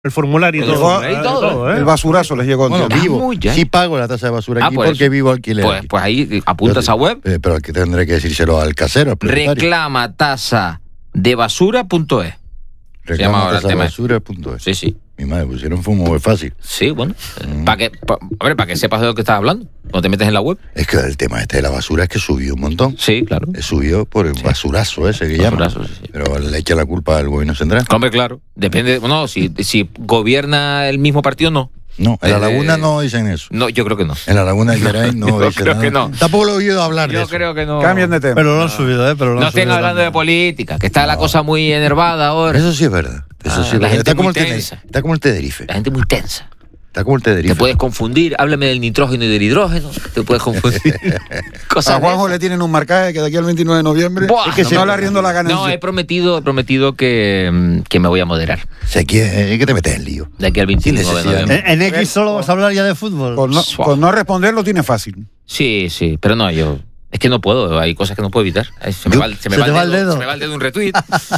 El formulario y todo. El basurazo les llegó. Bueno, vivo. Sí pago la tasa de basura aquí porque vivo alquiler. Pues ahí apunta esa web. Pero aquí tendré que decírselo al casero. Reclama tasa de basura.es. Reclama tasa de basura.es. Sí. Mi madre pusieron fumo muy fácil. Sí, bueno. Para que sepas de lo que estás hablando, cuando te metes en la web. Es que el tema este de la basura es que subió un montón. Sí, claro. Subió por el basurazo ese que llama. Sí. Pero le echa la culpa al gobierno central. Hombre, claro. Depende. Bueno, si gobierna el mismo partido, no. No, en La Laguna no dicen eso. No, yo creo que no. En La Laguna de Geray no dicen creo nada. Que no. Tampoco lo he oído hablar de eso. Yo creo que no. Cambien de tema. Pero lo han subido, no estén hablando de política, que está la cosa muy enervada ahora. Eso sí es verdad. Eso sí es verdad. Está como el Tenerife. La gente muy tensa. Está como el Tenerife. Te puedes confundir, háblame del nitrógeno y del hidrógeno, te puedes confundir. A Juanjo le tienen un marcaje que de aquí al 29 de noviembre es que no le arriendo la ganancia. No, he prometido que me voy a moderar. Sé que te metes en lío. De aquí al 29 de noviembre. En X solo vas a hablar ya de fútbol. Con no responder lo tiene fácil. Sí, pero no, es que no puedo, hay cosas que no puedo evitar. Se me va el dedo un retweet,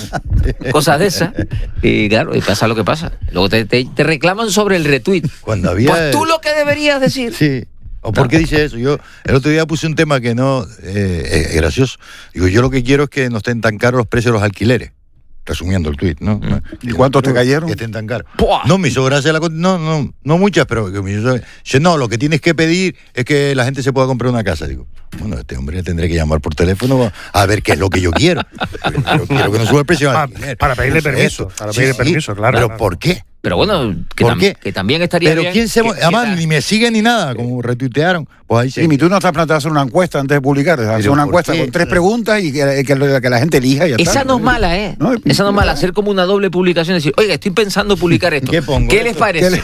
cosas de esas. Y claro, y pasa lo que pasa. Luego te reclaman sobre el retweet. Cuando había... Pues tú lo que deberías decir. Sí. ¿O por qué dice eso? Yo el otro día puse un tema que no es gracioso. Digo, yo lo que quiero es que no estén tan caros los precios de los alquileres. Resumiendo el tuit, ¿no? ¿Y cuántos te cayeron? Que estén tan caros. No, me hizo gracia no muchas, pero no, lo que tienes que pedir es que la gente se pueda comprar una casa. Digo, bueno, este hombre le tendré que llamar por teléfono a ver qué es lo que yo quiero. Pero quiero que no suba el precio del alquiler. Para pedirle permiso. Claro. ¿Pero por qué? Pero bueno, que también estaría pero bien. ¿quién además, ni me sigue ni nada, como retuitearon. Pues ahí sí, tú no estás planteando hacer una encuesta antes de publicar. Hacer una encuesta con 3 preguntas y que la gente elija. Y esa no es mala, ¿eh? No, esa no es mala, hacer como una doble publicación y decir, oiga, estoy pensando publicar esto. ¿Qué les parece?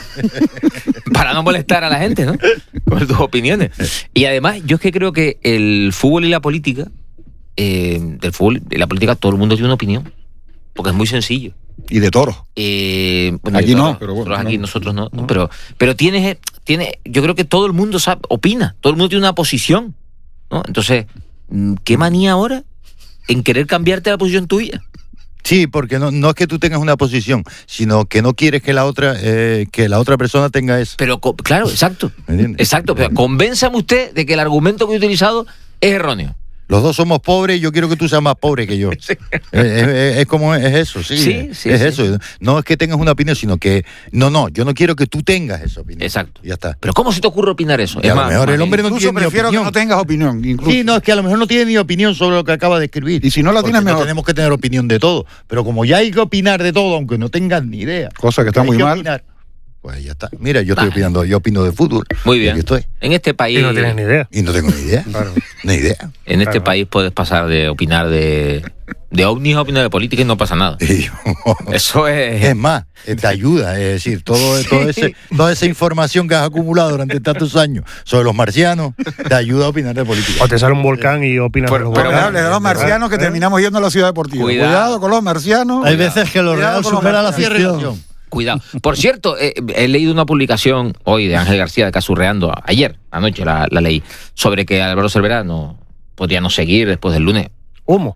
Para no molestar a la gente, ¿no? Con tus opiniones. Y además, yo es que creo que el fútbol y la política, del fútbol y la política, todo el mundo tiene una opinión. Porque es muy sencillo. Y de toros. Bueno, aquí no, pero bueno. Aquí nosotros no. Pero tiene, yo creo que todo el mundo opina, todo el mundo tiene una posición, ¿no? Entonces, ¿qué manía ahora en querer cambiarte la posición tuya? Sí, porque no es que tú tengas una posición, sino que no quieres que la otra persona tenga eso. Pero claro, exacto. ¿Me entiendes? Exacto, pero convénzame usted de que el argumento que he utilizado es erróneo. Los dos somos pobres y yo quiero que tú seas más pobre que yo. Sí. Es como es eso, sí. Eso. No es que tengas una opinión, sino que yo no quiero que tú tengas esa opinión. Exacto. Ya está. Pero ¿cómo se te ocurre opinar eso? A lo mejor el hombre no tiene ni opinión. Que no tengas opinión. Incluso. Sí, no, es que a lo mejor no tiene ni opinión sobre lo que acaba de escribir. Y si no la tienes, mejor. No tenemos que tener opinión de todo. Pero como ya hay que opinar de todo, aunque no tengas ni idea. Cosa que está muy mal. Pues ya está. Mira, yo estoy opinando, yo opino de fútbol. Muy bien. Aquí estoy. En este país... Y no tienes ni idea. Y no tengo ni idea. Claro. Ni idea. En este país puedes pasar de opinar de ovnis a opinar de política y no pasa nada. Eso es... Es más, te ayuda. Es decir, toda esa información que has acumulado durante tantos años sobre los marcianos te ayuda a opinar de política. O te sale un volcán y opinas de los volcanes. De los marcianos que terminamos yendo a la ciudad deportiva. Cuidado con los marcianos. Hay veces que lo real supera la ficción. Cuidado. Por cierto, he leído una publicación hoy de Ángel García de Casurreando, anoche la leí, sobre que Álvaro Cervera podría no seguir después del lunes. ¿Cómo?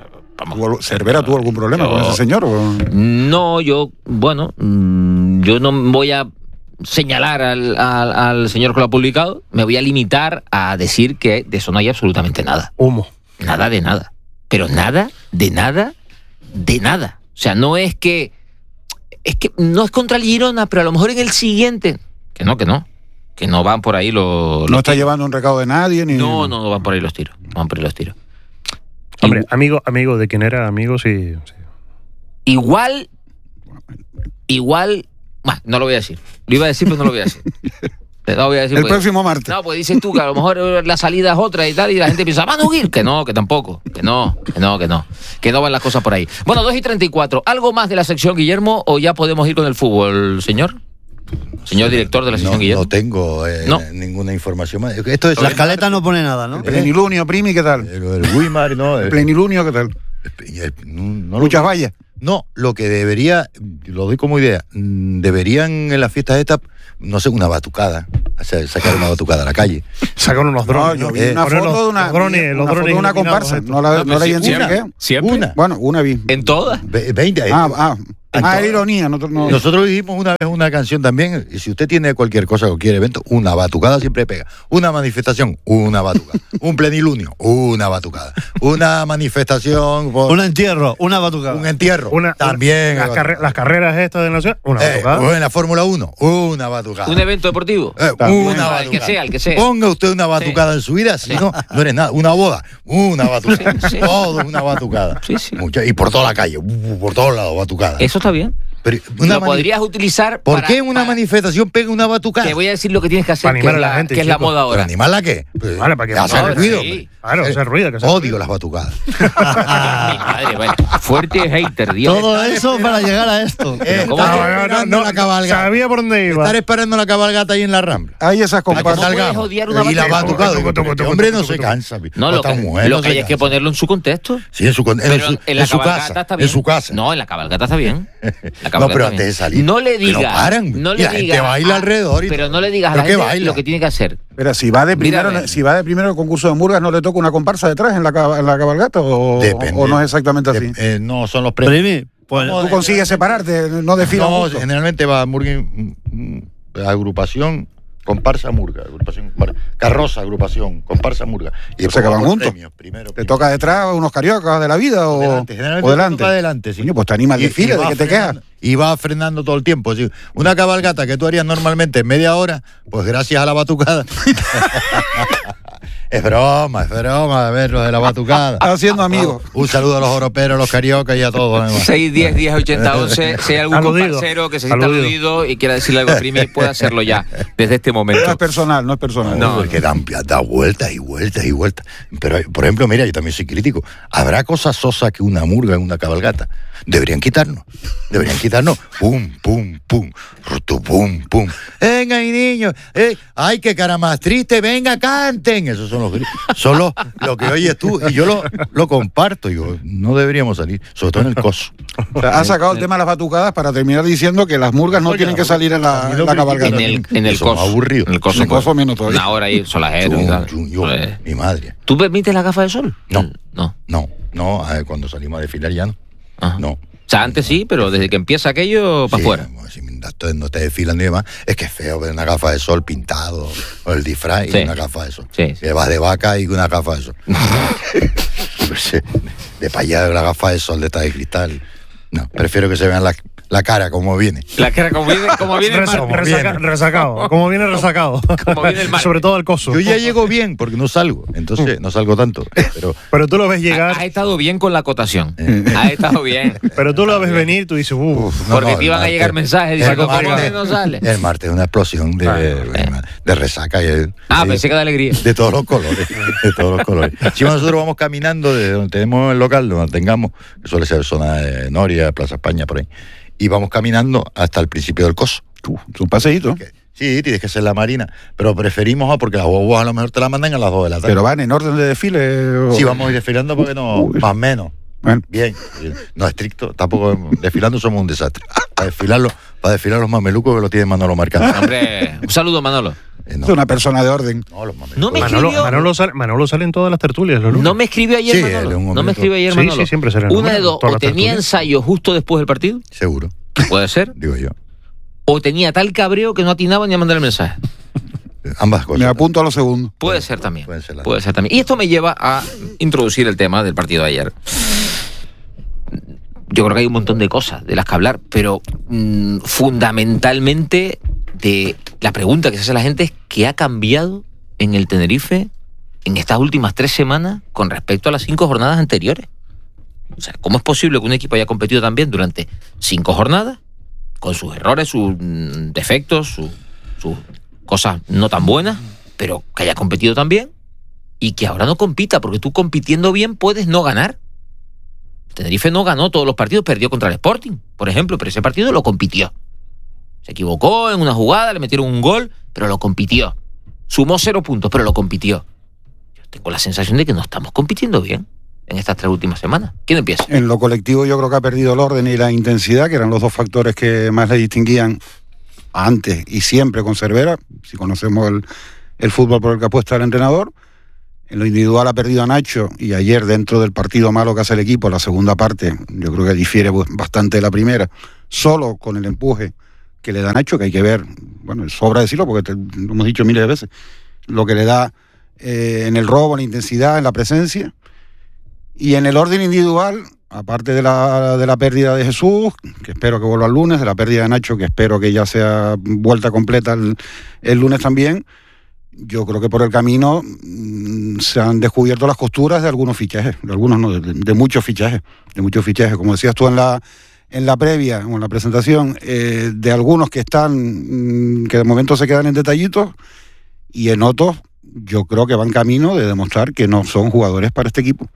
¿Cervera tuvo algún problema con ese señor? No, yo no voy a señalar al señor que lo ha publicado, me voy a limitar a decir que de eso no hay absolutamente nada. ¿Cómo? Nada de nada. Pero nada, de nada, de nada. O sea, no es que no es contra el Girona, pero a lo mejor en el siguiente... Que no van por ahí los no está llevando un recado de nadie, ni... No van por ahí los tiros. Hombre, amigo de quien era amigo, sí. Igual... no lo voy a decir. Lo iba a decir, pero no lo voy a decir. El próximo martes. No, pues dices tú que a lo mejor la salida es otra y tal, y la gente piensa, Manu Gil, que tampoco, que no van las cosas por ahí. Bueno, 2:34. ¿Algo más de la sección, Guillermo, o ya podemos ir con el fútbol, señor? Señor director de la sección, Guillermo. No tengo ninguna información más. Esto es la escaleta no pone nada, ¿no? El plenilunio, Primi, ¿qué tal? El Wimar, ¿no? El plenilunio, ¿qué tal? Muchas vallas. No, lo que debería, lo doy como idea, deberían en las fiestas estas, no sé, una batucada, sacar una batucada a la calle. Sacar unos drones. Yo vi una foto de una comparsa. No la identifiqué. ¿Siempre? Una. Bueno, una vi. ¿En todas? 20. Era ironía. Nosotros dijimos una vez una canción también, y si usted tiene cualquier cosa o cualquier evento, una batucada siempre pega. Una manifestación, una batucada. Un plenilunio, una batucada. Una manifestación... Un entierro, una batucada. Un entierro, también. Las carreras estas de nación, una batucada. En la Fórmula 1, una batucada. Un evento deportivo. Una batucada. El que sea. Ponga usted una batucada en su vida, si no eres nada. Una boda, una batucada. Todo una batucada. Sí. Y por toda la calle, por todos lados, batucada. Eso está bien. Pero lo podrías utilizar ¿Por qué una manifestación pega una batucada? Te voy a decir lo que tienes que hacer, que es la moda ahora. ¿Animarla qué? Vale, para que hacer ruido. Sí. Claro, hacer ruido. Odio las batucadas. Mi madre, bueno, fuerte hater, Dios. Todo eso para llegar a esto. No, la cabalgata. Sabía por dónde iba. Estar esperando la cabalgata ahí en la Rambla. Hay esas comparsas. Y la batucada. Hombre no se cansa. No, lo que hay es que ponerlo en su contexto. Sí, en su casa. Está bien. En su casa. No, en la cabalgata está bien. No, pero antes de salir. No le digas. No paran. No le la digas. gente baila alrededor. Pero no le digas a la gente lo que tiene que hacer. Pero si va de primero el concurso de murgas, ¿no le toca una comparsa detrás en la cabalgata? ¿O no es exactamente así? No, son los premios. ¿Tú consigues separarte? ¿No desfilas? No, generalmente va agrupación, comparsa, murga. Carroza, agrupación, comparsa, murga. Y o sea que van juntos. ¿Te toca detrás unos cariocas de la vida o delante? Toca adelante, sí. Coño, pues te anima el desfile, ¿de qué te quejas? Y va frenando todo el tiempo. ¿Sí? Una cabalgata que tú harías normalmente en media hora, pues gracias a la batucada. Es broma, a ver lo de la batucada. Haciendo amigos. Un saludo a los europeos, a los cariocas y a todos. 6, 10, 10, 80, 11. Si hay algún compañero que se sienta aludido y quiera decirle algo a Primi, puede hacerlo ya, desde este momento. No es personal. No, porque da vueltas y vueltas y vueltas. Pero, por ejemplo, mira, yo también soy crítico. ¿Habrá cosas sosas que una murga en una cabalgata? Deberían quitarnos. Pum, pum, pum. Pum, pum. Venga, mi niño. Ay, qué cara más triste. Venga, canten. Esos son los gritos. Son lo que oyes tú. Y yo lo comparto. Digo, no deberíamos salir. Sobre todo en el coso. O sea, has sacado el tema de las batucadas para terminar diciendo que las murgas no tienen que salir en la cabalgata. En el coso. Aburrido. En el coso menos todavía. Una hora ahí, solajero. Mi madre. ¿Tú permites la gafa de sol? No. Cuando salimos a desfilar ya no. Ajá. No. O sea, antes sí, pero desde que empieza aquello, para afuera. Si no te desfilando y demás, es que es feo ver una gafa de sol pintado, o el disfraz y una gafa de sol. Sí. Que vas de vaca y una gafa de sol. De para allá la gafa de sol de esta de cristal. No, prefiero que se vean la cara como viene. La cara como viene resacado. Como viene resacado. Como viene el mar. Sobre todo el coso. Yo ya llego bien porque no salgo. Entonces no salgo tanto. Pero tú lo ves llegar. Has estado bien con la acotación. Has estado bien. Pero tú lo ves venir, tú dices, porque te iban a llegar mensajes. Dice, ¿cómo no sale? El martes es una explosión de resaca. Pensé que de alegría. De todos los colores. Si nosotros vamos caminando desde donde tenemos el local, donde tengamos, que suele ser zona de Noria, Plaza España, por ahí. Y vamos caminando hasta el principio del coso. Es un paseíto. Sí, tienes que ser la Marina, pero preferimos porque las guaguas a lo mejor te la mandan a las 2 de la tarde. ¿Pero van en orden de desfile? Sí, vamos a ir desfilando porque no, más o menos. Bueno. Bien, no estricto, tampoco desfilando somos un desastre. Para desfilar los mamelucos que lo tiene Manolo marcando. Hombre, un saludo, Manolo. Es una persona de orden. No me escribió. Manolo sale en todas las tertulias. No me escribió ayer, Manolo. No me escribió ayer, Manolo. Sí, siempre sale. Una de dos, o tenía ensayo justo después del partido. Seguro. Puede ser. Digo yo. O tenía tal cabreo que no atinaba ni a mandar el mensaje. Ambas cosas. Me apunto a lo segundo. Puede ser también. Y esto me lleva a introducir el tema del partido de ayer. Yo creo que hay un montón de cosas de las que hablar, pero fundamentalmente de la pregunta que se hace la gente es ¿qué ha cambiado en el Tenerife en estas últimas 3 semanas con respecto a las 5 jornadas anteriores? O sea, ¿cómo es posible que un equipo haya competido tan bien durante 5 jornadas, con sus errores, sus defectos, sus cosas no tan buenas, pero que haya competido tan bien y que ahora no compita? Porque tú compitiendo bien puedes no ganar. Tenerife no ganó todos los partidos, perdió contra el Sporting, por ejemplo, pero ese partido lo compitió. Se equivocó en una jugada, le metieron un gol, pero lo compitió. Sumó 0 puntos, pero lo compitió. Yo tengo la sensación de que no estamos compitiendo bien en estas 3 últimas semanas. ¿Quién empieza? En lo colectivo yo creo que ha perdido el orden y la intensidad, que eran los 2 factores que más le distinguían antes y siempre con Cervera, si conocemos el fútbol por el que apuesta el entrenador. En lo individual ha perdido a Nacho, y ayer, dentro del partido malo que hace el equipo, la segunda parte, yo creo que difiere bastante de la primera, solo con el empuje que le da Nacho, que hay que ver, bueno, sobra decirlo porque lo hemos dicho miles de veces, lo que le da en el robo, en la intensidad, en la presencia. Y en el orden individual, aparte de la pérdida de Jesús, que espero que vuelva el lunes, de la pérdida de Nacho, que espero que ya sea vuelta completa el lunes también, yo creo que por el camino se han descubierto las costuras de algunos fichajes, de algunos no, de muchos fichajes, como decías tú en la previa o en la presentación, de algunos que de momento se quedan en detallitos, y en otros yo creo que van camino de demostrar que no son jugadores para este equipo.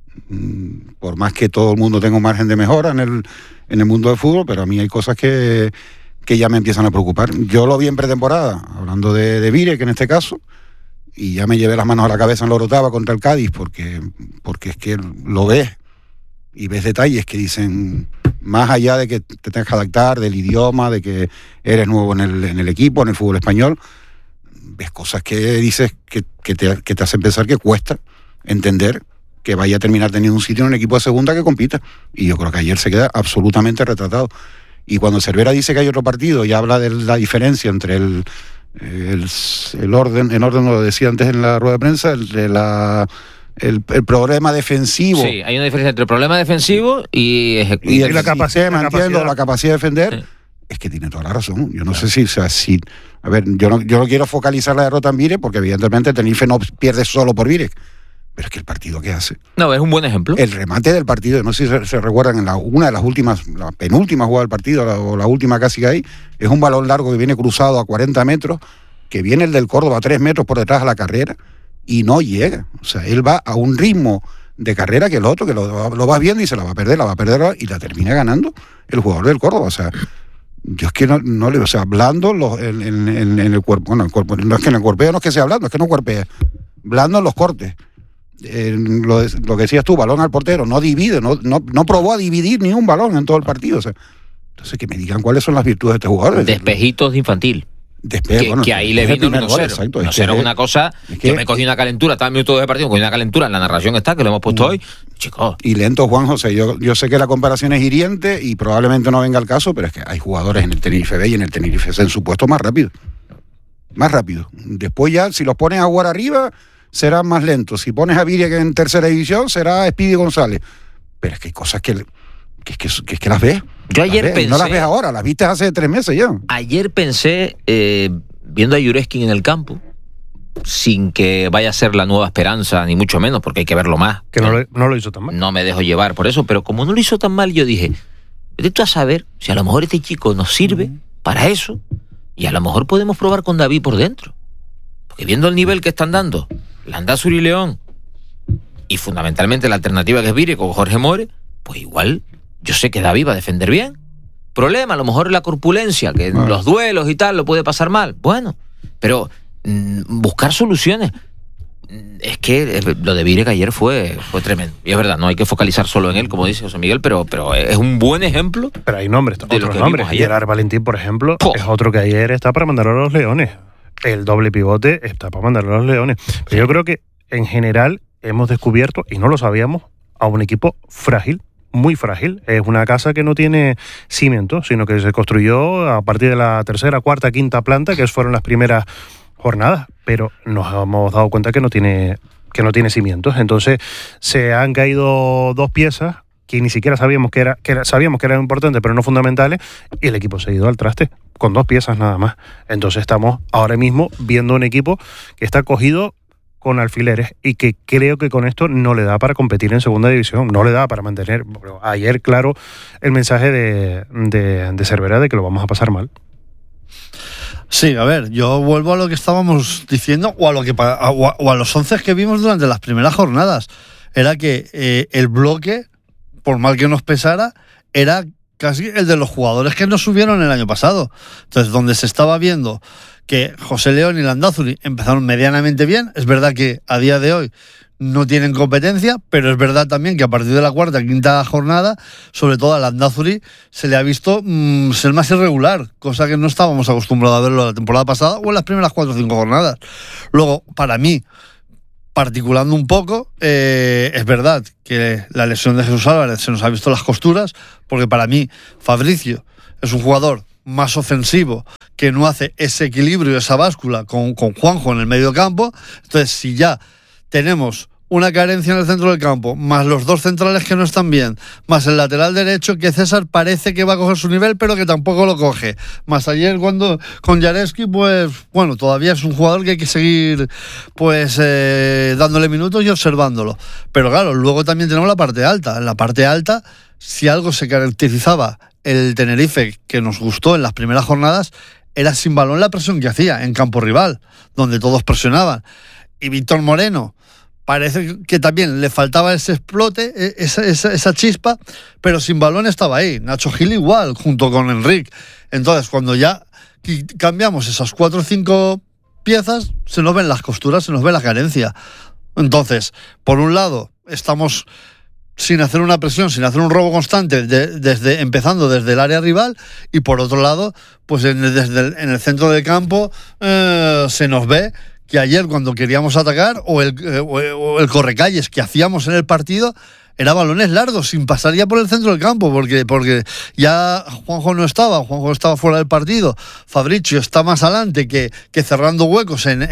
Por más que todo el mundo tenga un margen de mejora en el mundo del fútbol, pero a mí hay cosas que ya me empiezan a preocupar. Yo lo vi en pretemporada, hablando de Vire, que en este caso, y ya me llevé las manos a la cabeza en la Orotava contra el Cádiz, porque es que lo ves, y ves detalles que dicen, más allá de que te tengas que adaptar, del idioma, de que eres nuevo en el equipo, en el fútbol español, ves cosas que dices que te hacen pensar que cuesta entender que vaya a terminar teniendo un sitio en un equipo de segunda que compita. Y yo creo que ayer se queda absolutamente retratado. Y cuando Cervera dice que hay otro partido y habla de la diferencia entre el orden, lo decía antes en la rueda de prensa, el problema defensivo. Sí, hay una diferencia entre el problema defensivo y la capacidad de defender. Sí. Es que tiene toda la razón. Yo no sé si a ver, yo no quiero focalizar la derrota en Vire, porque evidentemente Tenerife no pierde solo por Vire. Pero es que el partido que hace... No, es un buen ejemplo. El remate del partido, no sé si se recuerdan, en una de las últimas, la penúltima jugada del partido, o la última casi que hay, es un balón largo que viene cruzado a 40 metros, que viene el del Córdoba a 3 metros por detrás a la carrera, y no llega. O sea, él va a un ritmo de carrera que el otro, que lo vas viendo y se la va a perder, y la termina ganando el jugador del Córdoba. O sea, yo es que no le... O sea, blando en el cuerpo... Bueno, el cuerpo, no es que en el cuerpeo no es que sea blando, es que no cuerpea. Blando en los cortes. Lo que decías tú, balón al portero, no divide, no probó a dividir ni un balón en todo el partido. O sea, entonces que me digan cuáles son las virtudes de este jugador. Despejitos de infantil. Que ahí le vino el 1-0. No será una cosa que me cogí una calentura, estaba en minutos de partido, cogí una calentura, en la narración está, que lo hemos puesto hoy. Chicos. Y lento, Juan José, yo sé que la comparación es hiriente y probablemente no venga al caso, pero es que hay jugadores en el Tenerife B y en el Tenerife C en su puesto más rápido. Después ya, si los pones a jugar arriba, serán más lentos. Si pones a Viria, que en tercera división, será Speedy González. Pero es que hay cosas que las ves. Yo ayer pensé... No las ves ahora, las viste hace 3 meses ya. Ayer pensé, viendo a Jureskin en el campo, sin que vaya a ser la nueva esperanza, ni mucho menos, porque hay que verlo más. Que no lo hizo tan mal. No me dejo llevar por eso, pero como no lo hizo tan mal, yo dije, vete tú a saber si a lo mejor este chico nos sirve para eso, y a lo mejor podemos probar con David por dentro. Porque viendo el nivel que están dando Landázuri y León, y fundamentalmente la alternativa que es Vire con Jorge More, pues igual yo sé que David va a defender bien. Problema, a lo mejor la corpulencia, que en los duelos y tal lo puede pasar mal. Bueno, pero buscar soluciones. Es que lo de Vire que ayer fue tremendo. Y es verdad, no hay que focalizar solo en él, como dice José Miguel, pero es un buen ejemplo. Pero hay nombres, otros nombres. Gerard Valentín, por ejemplo, es otro que ayer está para mandarlo a los Leones. El doble pivote está para mandarlo a los Leones. Pero yo creo que en general hemos descubierto, y no lo sabíamos, a un equipo frágil, muy frágil. Es una casa que no tiene cimiento, sino que se construyó a partir de la tercera, cuarta, quinta planta, que fueron las primeras jornadas, pero nos hemos dado cuenta que no tiene cimientos. Entonces se han caído 2 piezas que ni siquiera sabíamos que eran importantes, pero no fundamentales, y el equipo se ha ido al traste con 2 piezas nada más. Entonces estamos ahora mismo viendo un equipo que está cogido con alfileres y que creo que con esto no le da para competir en segunda división, no le da para mantener. Ayer, claro, el mensaje de Cervera de que lo vamos a pasar mal. Sí, a ver, yo vuelvo a lo que estábamos diciendo o a los 11 que vimos durante las primeras jornadas. Era que el bloque, por mal que nos pesara, era casi el de los jugadores que nos subieron el año pasado. Entonces, donde se estaba viendo que José León y Landázuri empezaron medianamente bien, es verdad que a día de hoy no tienen competencia, pero es verdad también que a partir de la cuarta, quinta jornada, sobre todo a Landázuri se le ha visto ser más irregular, cosa que no estábamos acostumbrados a verlo la temporada pasada o en las primeras 4 o 5 jornadas. Luego, para mí, particulando un poco, es verdad que la lesión de Jesús Álvarez se nos ha visto las costuras, porque para mí Fabricio es un jugador más ofensivo, que no hace ese equilibrio, esa báscula con Juanjo en el medio campo. Entonces, si ya tenemos una carencia en el centro del campo, más los dos centrales que no están bien, más el lateral derecho, que César parece que va a coger su nivel, pero que tampoco lo coge. Más ayer cuando con Jareski, pues bueno, todavía es un jugador que hay que seguir pues dándole minutos y observándolo. Pero claro, luego también tenemos la parte alta. En la parte alta, si algo se caracterizaba el Tenerife, que nos gustó en las primeras jornadas, era sin balón la presión que hacía en campo rival, donde todos presionaban. Y Víctor Moreno, parece que también le faltaba ese explote, esa chispa, pero sin balón estaba ahí. Nacho Gil igual, junto con Enrique. Entonces, cuando ya cambiamos esas 4 o 5 piezas, se nos ven las costuras, se nos ve la carencia. Entonces, por un lado, estamos sin hacer una presión, sin hacer un robo constante, empezando desde el área rival, y por otro lado, pues en el centro del campo se nos ve que ayer cuando queríamos atacar o el correcalles que hacíamos en el partido era balones largos, sin pasar ya por el centro del campo, porque ya Juanjo estaba fuera del partido, Fabricio está más adelante que cerrando huecos en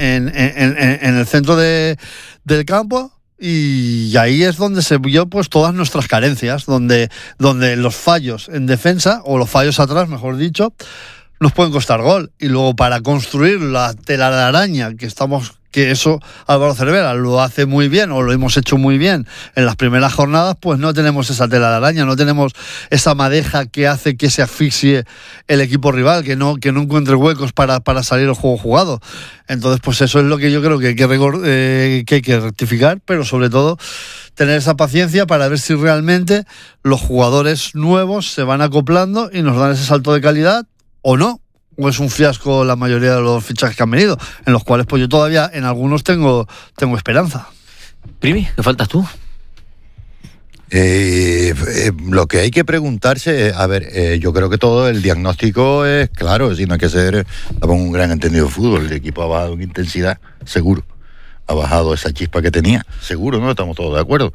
el centro del campo, y ahí es donde se vio pues todas nuestras carencias, donde los fallos en defensa, o los fallos atrás, mejor dicho, nos pueden costar gol. Y luego, para construir la telaraña que eso Álvaro Cervera lo hace muy bien, o lo hemos hecho muy bien en las primeras jornadas, pues no tenemos esa telaraña, no tenemos esa madeja que hace que se asfixie el equipo rival, que no encuentre huecos para salir el juego jugado. Entonces, pues eso es lo que yo creo que hay que rectificar, pero sobre todo tener esa paciencia para ver si realmente los jugadores nuevos se van acoplando y nos dan ese salto de calidad, o no, o es un fiasco la mayoría de los fichajes que han venido, en los cuales pues yo todavía en algunos tengo esperanza. Primi, ¿qué faltas tú? Lo que hay que preguntarse, yo creo que todo el diagnóstico es claro, si no hay que ser un gran entendido de fútbol. El equipo ha bajado en intensidad, seguro, ha bajado esa chispa que tenía, seguro, ¿no? Estamos todos de acuerdo.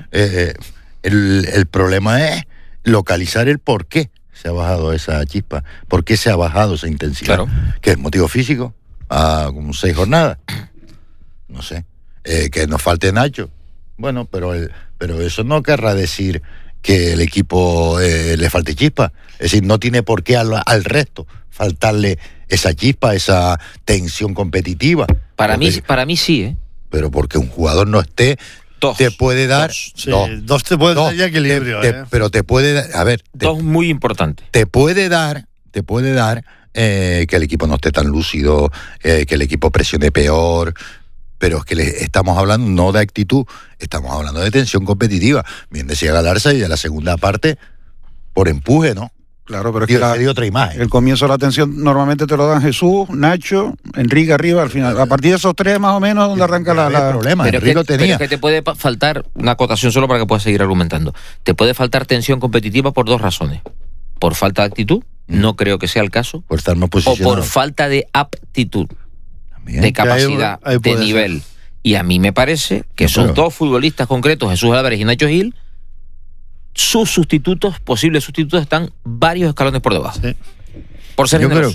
El problema es localizar el por qué se ha bajado esa chispa, por qué se ha bajado esa intensidad. Claro. ¿Qué es motivo físico? Como 6 jornadas, no sé. Que nos falte Nacho, bueno, pero eso no querrá decir que el equipo le falte chispa. Es decir, no tiene por qué al resto faltarle esa chispa, esa tensión competitiva. Para mí sí, ¿eh? Pero porque un jugador no esté, te puede dar dos te puede dar ya equilibrio, pero te puede dar, dos muy importantes. Te puede dar que el equipo no esté tan lúcido, que el equipo presione peor, pero es que estamos hablando no de actitud, estamos hablando de tensión competitiva. Bien decía Galarza, y de la segunda parte por empuje, ¿no? Claro, pero es que otra imagen. El comienzo de la tensión normalmente te lo dan Jesús, Nacho, Enrique arriba al final. A partir de esos 3 más o menos donde arranca la problema. Pero Enrique lo tenía. Pero es que te puede faltar una acotación solo para que puedas seguir argumentando. Te puede faltar tensión competitiva por 2 razones. Por falta de actitud, no creo que sea el caso. Por estar más o posicionado. por falta de aptitud, También. de capacidad, ahí de nivel. Ser. Y a mí me parece que son 2 futbolistas concretos, Jesús Álvarez y Nacho Gil. Sus posibles sustitutos, están varios escalones por debajo. Sí. Por ser generoso.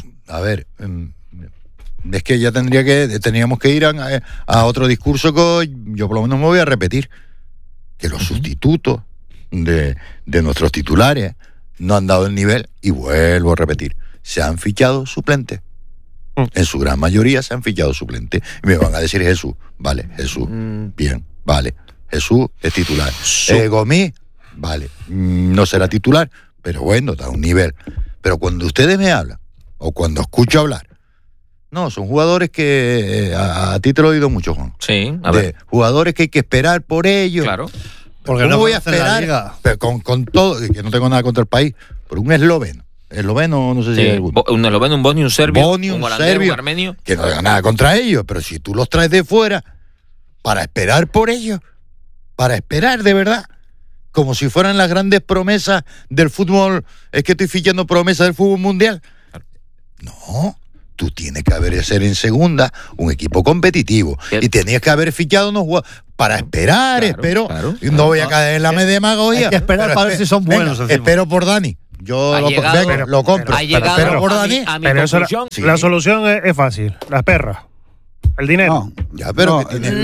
Es que ya teníamos que ir a otro discurso que yo por lo menos me voy a repetir. Que los sustitutos de nuestros titulares no han dado el nivel, y vuelvo a repetir, se han fichado suplentes. En su gran mayoría se han fichado suplentes. Y me van a decir Jesús, vale, Jesús, bien, vale, Jesús es titular. Gomis, vale, no será titular, pero bueno, da un nivel. Pero cuando ustedes me hablan, o cuando escucho hablar, no, son jugadores que a ti te lo he oído mucho, Juan. Sí, a ver. Jugadores que hay que esperar por ellos. Claro. Porque no voy a esperar, pero con todo, que no tengo nada contra el país, pero un esloveno, no sé si hay alguno. Un esloveno, un bosnio, un serbio, un holandés, serbio, un armenio. Que no tenga nada contra ellos, pero si tú los traes de fuera para esperar por ellos, para esperar de verdad, como si fueran las grandes promesas del fútbol, es que estoy fichando promesas del fútbol mundial. No, tú tienes tiene que haber ser en segunda un equipo competitivo. Y tenías que haber fichado unos jugadores para esperar, no voy a caer en la demagogia. Hay que esperar para ver si son buenos. Espero por Dani. Yo lo compro. Pero por Dani. Pero eso, la solución es fácil. Las perras. El dinero. Ya, pero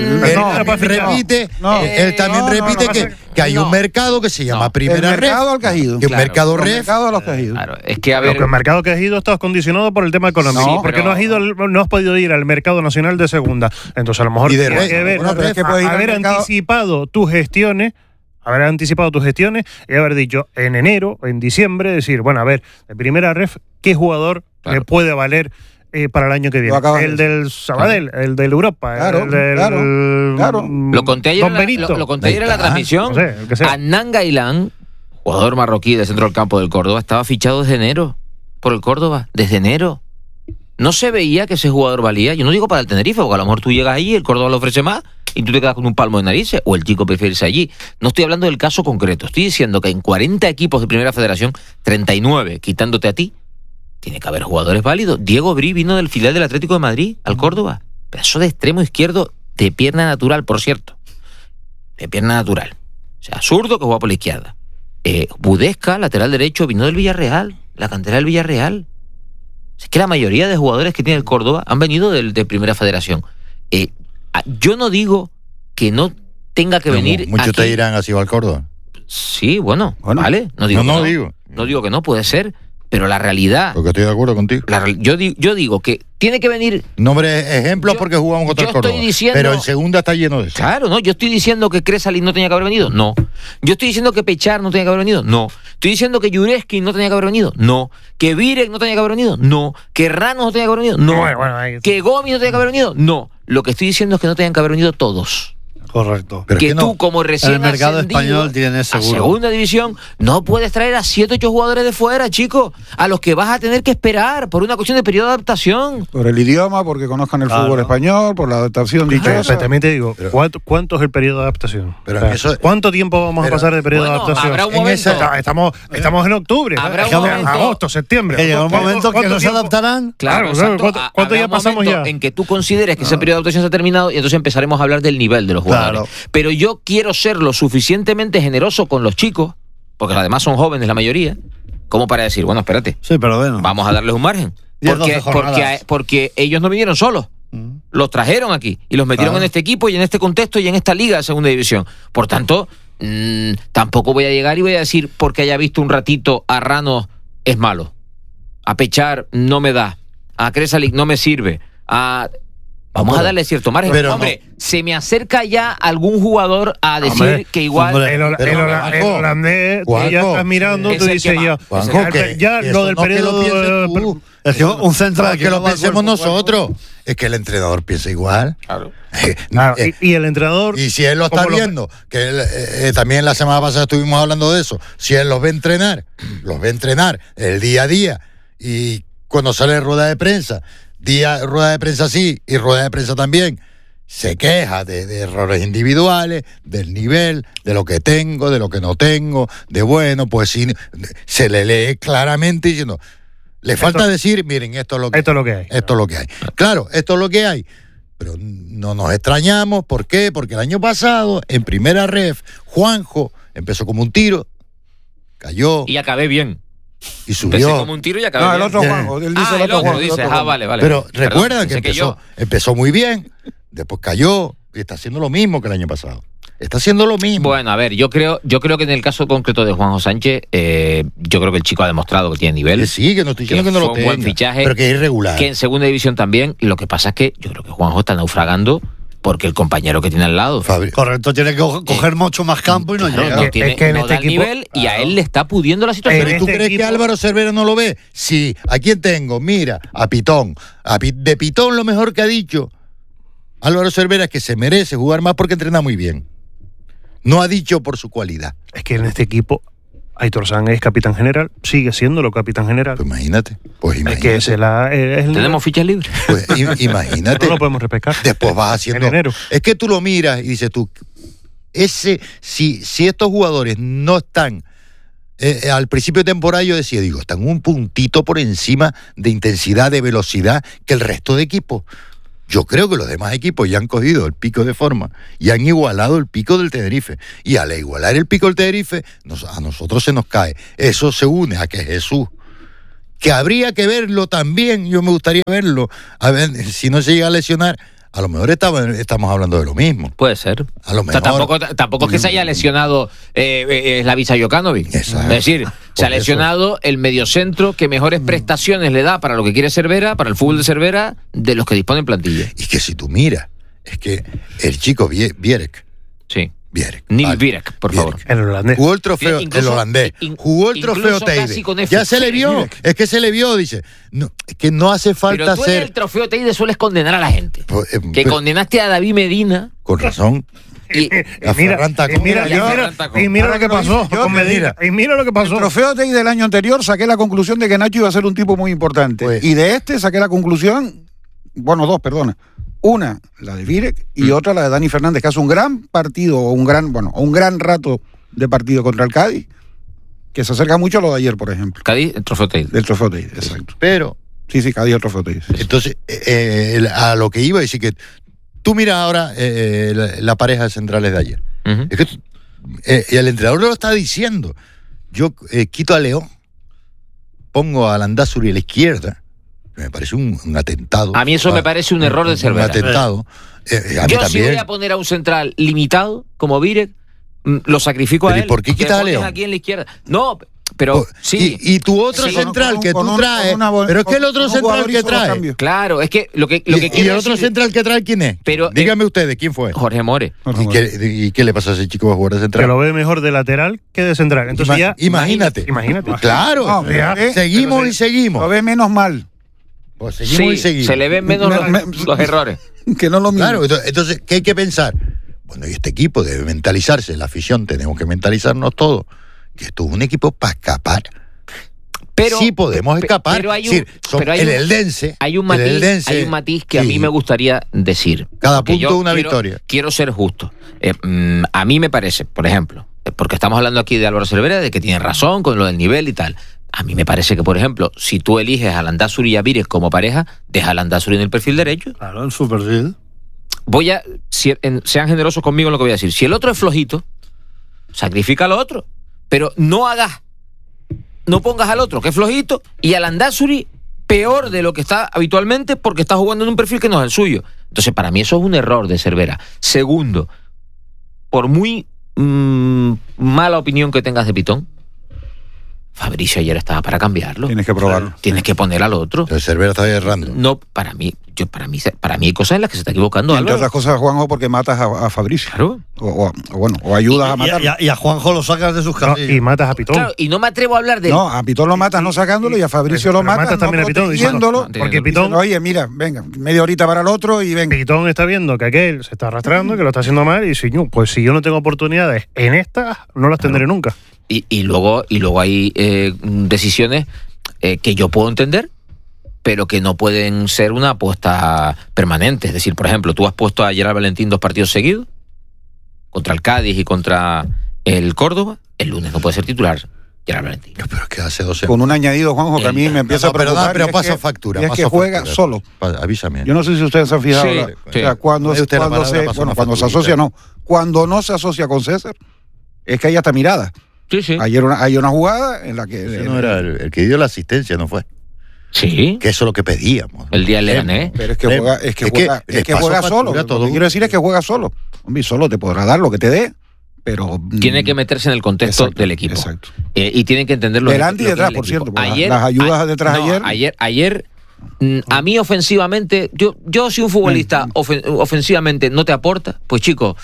él también repite que hay un mercado que se llama Primera Ref. El mercado al Cajido. Que un mercado Ref. El mercado a los Cajidos. Claro, es que a ver. El mercado Cajido está condicionado por el tema económico. Sí, porque no has podido ir al mercado nacional de segunda. Entonces, a lo mejor tienes que haber anticipado tus gestiones. Haber anticipado tus gestiones y haber dicho en enero, en diciembre, decir, bueno, a ver, de Primera Ref, ¿qué jugador me puede valer para el año que viene? El del Sabadell, el del Europa, el del... Claro. Lo conté ayer en la transmisión. No sé, Adnan Gailán, jugador marroquí de centro del campo del Córdoba, estaba fichado desde enero por el Córdoba, desde enero. No se veía que ese jugador valía. Yo no digo para el Tenerife, porque a lo mejor tú llegas allí, el Córdoba lo ofrece más y tú te quedas con un palmo de narices, o el chico prefiere irse allí. No estoy hablando del caso concreto. Estoy diciendo que en 40 equipos de Primera Federación, 39, quitándote a ti, tiene que haber jugadores válidos. Diego Bri vino del filial del Atlético de Madrid al Córdoba. Pedazo de extremo izquierdo de pierna natural, por cierto. De pierna natural. O sea, zurdo que juega por la izquierda. Budesca, lateral derecho, vino del Villarreal, la cantera del Villarreal. Es que la mayoría de jugadores que tiene el Córdoba han venido de Primera Federación. Yo no digo que no tenga que venir. Muchos aquí. te dirán así va al Córdoba. Sí, bueno, vale. No digo que no, puede ser. Pero la realidad. Porque estoy de acuerdo contigo. Yo digo que tiene que venir. Nombre ejemplos porque jugamos contra el Córdoba. Pero en segunda está lleno de eso. Claro, no. Yo estoy diciendo que Kresalin no tenía que haber venido. No. Yo estoy diciendo que Pechar no tenía que haber venido. No. Estoy diciendo que Jureski no tenía que haber venido. No. Que Virek no tenía que haber venido. No. Que Ramos no tenía que haber venido. No. Que Gómez no tenía que haber venido. No. Lo que estoy diciendo es que no tenían que haber venido todos. Correcto. Pero que tú, como recién el mercado español tiene seguro. A segunda división, no puedes traer a 7 o 8 jugadores de fuera, chicos, a los que vas a tener que esperar por una cuestión de periodo de adaptación. Por el idioma, porque conozcan el fútbol español, por la adaptación dichosa. También te digo, ¿cuánto es el periodo de adaptación? Pero ¿cuánto tiempo vamos a pasar de periodo de adaptación? Habrá un momento. Estamos en octubre, agosto, septiembre. Llega un momento que no se adaptarán. Claro, ¿cuánto ya pasamos ya? En que tú consideres que ese periodo de adaptación se ha terminado y entonces empezaremos a hablar del nivel de los jugadores. Claro. Pero yo quiero ser lo suficientemente generoso con los chicos, porque además son jóvenes la mayoría, como para decir, bueno, espérate, sí, pero bueno, vamos a darles un margen. Porque ellos no vinieron solos. Los trajeron aquí y los metieron en este equipo y en este contexto y en esta liga de segunda división. Por tanto, tampoco voy a llegar y voy a decir porque haya visto un ratito a Ramos es malo. A Pechar no me da. A Kresalin no me sirve. Vamos a darle cierto margen. Pero se me acerca ya algún jugador a decir que igual... El holandés, ya estás mirando, tú dices ya lo del periodo... Es que un central que lo pensemos nosotros. Es que el entrenador piensa igual. Claro. Y el entrenador... Y si él lo está viendo, que él, también la semana pasada estuvimos hablando de eso, si él los ve entrenar el día a día, y cuando sale rueda de prensa, rueda de prensa sí y rueda de prensa también, se queja de errores individuales, del nivel, de lo que tengo, de lo que no tengo, de bueno, pues sí, se le lee claramente diciendo, le falta decir, miren, esto es lo que hay. Esto es lo que hay. Claro, esto es lo que hay. Pero no nos extrañamos, ¿por qué? Porque el año pasado, en Primera Ref, Juanjo empezó como un tiro, cayó. Y acabé bien. Y subió. Empecé como un tiro y acabé bien. El otro Juanjo. Él dice el otro dice. Vale. Pero recuerda que empezó muy bien, después cayó y está haciendo lo mismo que el año pasado. Está haciendo lo mismo. Bueno, a ver, yo creo que en el caso concreto de Juanjo Sánchez, yo creo que el chico ha demostrado que tiene nivel. Sí, que no estoy diciendo que no lo tenga, buen fichaje, pero que es irregular. Que en segunda división también. Lo que pasa es que yo creo que Juanjo está naufragando porque el compañero que tiene al lado. Correcto, tiene que coger mucho más campo y no llega. No da el nivel y a él le está pudiendo la situación. ¿Pero tú crees que Álvaro Cervera no lo ve? Sí, ¿a quién tengo? Mira, a Pitón. De Pitón lo mejor que ha dicho Álvaro Cervera es que se merece jugar más porque entrena muy bien. No ha dicho por su cualidad. Es que en este equipo Aitor San es capitán general, sigue siéndolo capitán general. Pues imagínate. Es que tenemos fichas libres. Pues imagínate. No lo podemos repescar. Después vas haciendo. Es que tú lo miras y dices tú, si estos jugadores no están al principio de temporada yo decía, están un puntito por encima de intensidad, de velocidad que el resto de equipos. Yo creo que los demás equipos ya han cogido el pico de forma y han igualado el pico del Tenerife. Y al igualar el pico del Tenerife, a nosotros se nos cae. Eso se une a que Jesús, que habría que verlo también, yo me gustaría verlo, a ver si no se llega a lesionar. A lo mejor estamos hablando de lo mismo. Puede ser. A lo mejor. Tampoco es que se haya lesionado Slavica Jokanovic. Es decir, se ha lesionado el mediocentro que mejores prestaciones le da para lo que quiere Cervera, para el fútbol de Cervera, de los que dispone en plantilla. Y que si tú miras, es que el chico Vierek. Sí. Vierek. Neil Vierek, por favor. El holandés. Jugó el trofeo, el holandés. Jugó el trofeo Teide. Ya se le vio. Es que se le vio, dice. No, es que no hace falta pero tú hacer. En el trofeo Teide sueles condenar a la gente. Condenaste a David Medina. Con razón. Y mira lo que pasó con Medina. Y mira lo que pasó. El trofeo Teide del año anterior saqué la conclusión de que Nacho iba a ser un tipo muy importante. Pues, y de saqué la conclusión, dos, perdona. Una, la de Vírek, y otra, la de Dani Fernández, que hace un gran partido, un gran rato de partido contra el Cádiz, que se acerca mucho a lo de ayer, por ejemplo. Cádiz, el trofeo Teide. Del trofeo Teide, exacto. Pero... Sí, Cádiz, el trofeo Teide. Sí. Entonces, a lo que iba a decir que tú miras ahora la pareja de centrales de ayer. Uh-huh. Es que el entrenador lo está diciendo. Yo quito a León, pongo a Landázuri a la izquierda. Me parece un atentado. A mí eso me parece un error de Cervera. Un atentado. A mí yo también. Si voy a poner a un central limitado, como Vírek, lo sacrifico a él. ¿Y por qué quitas a León? Aquí en la izquierda. No, pero sí. Y tu otro central que tú traes. Pero es que el otro central que trae. Claro, es que lo que ¿Y el otro central que trae quién es? Pero, díganme ustedes, ¿quién fue? Jorge More. ¿Y qué le pasa a ese chico a jugar de central? Que lo ve mejor de lateral que de central. Entonces Imagínate. Claro. Seguimos y seguimos. Lo ve menos mal. Pues seguimos y seguimos. Se le ven menos los errores. Que no lo mismo. Claro, entonces, ¿qué hay que pensar? Bueno, y este equipo debe mentalizarse, la afición tenemos que mentalizarnos todos, que esto es un equipo para escapar. Pero, sí podemos escapar. Pero hay el Eldense. Hay un matiz que a mí me gustaría decir. Cada punto una victoria. Quiero ser justo. A mí me parece, por ejemplo, porque estamos hablando aquí de Álvaro Cervera, de que tiene razón con lo del nivel y tal. A mí me parece que, por ejemplo, si tú eliges a Landázuri y a Vírek como pareja, deja a Landázuri en el perfil derecho. Claro, en su perfil. Sean generosos conmigo en lo que voy a decir. Si el otro es flojito, sacrifica al otro. Pero no pongas al otro que es flojito y a Landázuri peor de lo que está habitualmente porque está jugando en un perfil que no es el suyo. Entonces, para mí eso es un error de Cervera. Segundo, por muy mala opinión que tengas de Pitón, Fabricio ayer estaba para cambiarlo. Tienes que probarlo. Tienes que poner al otro. Entonces Cervera está errando. No, para mí hay cosas en las que se está equivocando. Entre otras cosas, Juanjo, porque matas a Fabricio. Claro. O ayudas a matarlo. Y a Juanjo lo sacas de sus casillas. Y matas a Pitón. Claro, y no me atrevo a hablar de... No, a Pitón lo matas no sacándolo y a Fabricio lo matas también a Pitón, diciéndolo. Porque Pitón... Oye, mira, venga, media horita para el otro y venga. Pitón está viendo que aquel se está arrastrando, que lo está haciendo mal y dice, pues si yo no tengo oportunidades en estas, no las tendré nunca. Y luego hay decisiones que yo puedo entender, pero que no pueden ser una apuesta permanente. Es decir, por ejemplo, tú has puesto a Gerard Valentín 2 partidos seguidos, contra el Cádiz y contra el Córdoba. El lunes no puede ser titular Gerard Valentín. Pero es que hace 2 semanas. Con un añadido, Juanjo, que a mí me empieza a preocupar. Pero pasa factura. Y es que juega solo. Avísame. Yo no sé si ustedes se han fijado. Sí. O sea, cuando se asocia, no. Cuando no se asocia con César, es que hay hasta mirada. Sí. Ayer hay una jugada en la que... Ese no era el que dio la asistencia, ¿no fue? Sí. Que eso es lo que pedíamos. El día le gané. Pero es que juega solo. Lo que quiero decir es que juega solo. Hombre, solo te podrá dar lo que te dé, pero... Tiene que meterse en el contexto del equipo. Exacto. Y tienen que entenderlo. Delante y detrás, por cierto. Las ayudas detrás ayer a mí ofensivamente, yo si un futbolista ofensivamente no te aporta, pues chico,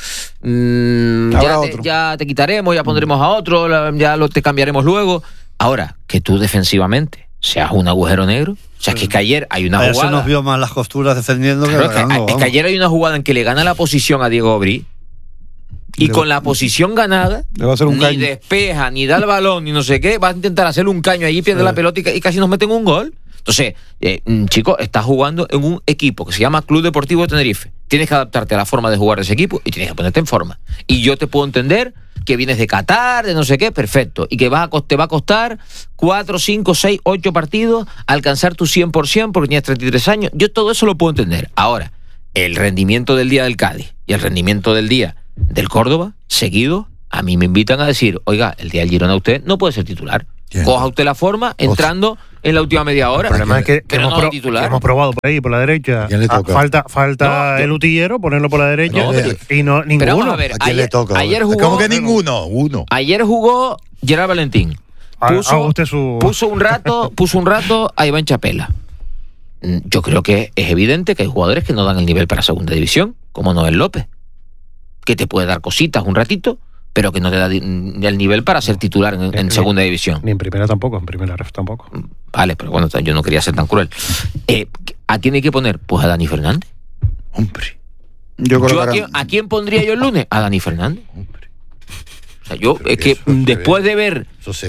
ya te quitaremos, ya pondremos a otro, te cambiaremos luego. Ahora, que tú defensivamente seas un agujero negro, o sea, que ayer hay una jugada... Se nos vio más las costuras defendiendo que atacando. Es que ayer hay una jugada en que le gana la posición a Diego Aubry y con la posición ganada le va a hacer un ni caño. Despeja, ni da el balón, ni no sé qué, va a intentar hacerle un caño allí, pierde la pelota y casi nos meten un gol. Entonces, chico, estás jugando en un equipo que se llama Club Deportivo Tenerife. Tienes que adaptarte a la forma de jugar de ese equipo y tienes que ponerte en forma. Y yo te puedo entender que vienes de Qatar, de no sé qué, perfecto. Y que te va a costar 4, 5, 6, 8 partidos alcanzar tu 100% porque tienes 33 años. Yo todo eso lo puedo entender. Ahora, el rendimiento del día del Cádiz y el rendimiento del día del Córdoba, seguido, a mí me invitan a decir, oiga, el día del Girona usted no puede ser titular. Coja usted la forma entrando en la última media hora. El problema es que hemos probado por ahí, por la derecha. Falta el utillero, ponerlo por la derecha. Y no ninguno. Pero vamos a ver, ¿a quién le toca? Ayer jugó, ¿cómo que ninguno? Uno. Ayer jugó Gerard Valentín. Puso un rato a Iván Chapela. Yo creo que es evidente que hay jugadores que no dan el nivel para segunda división, como Noel López, que te puede dar cositas un ratito, pero que no te da el nivel para ser titular en segunda división. Ni en primera tampoco, en primera ref tampoco. Vale, pero bueno, yo no quería ser tan cruel. ¿A quién hay que poner? Pues a Dani Fernández. Hombre. ¿A quién pondría yo el lunes? A Dani Fernández. Hombre. O sea, yo es que después de ver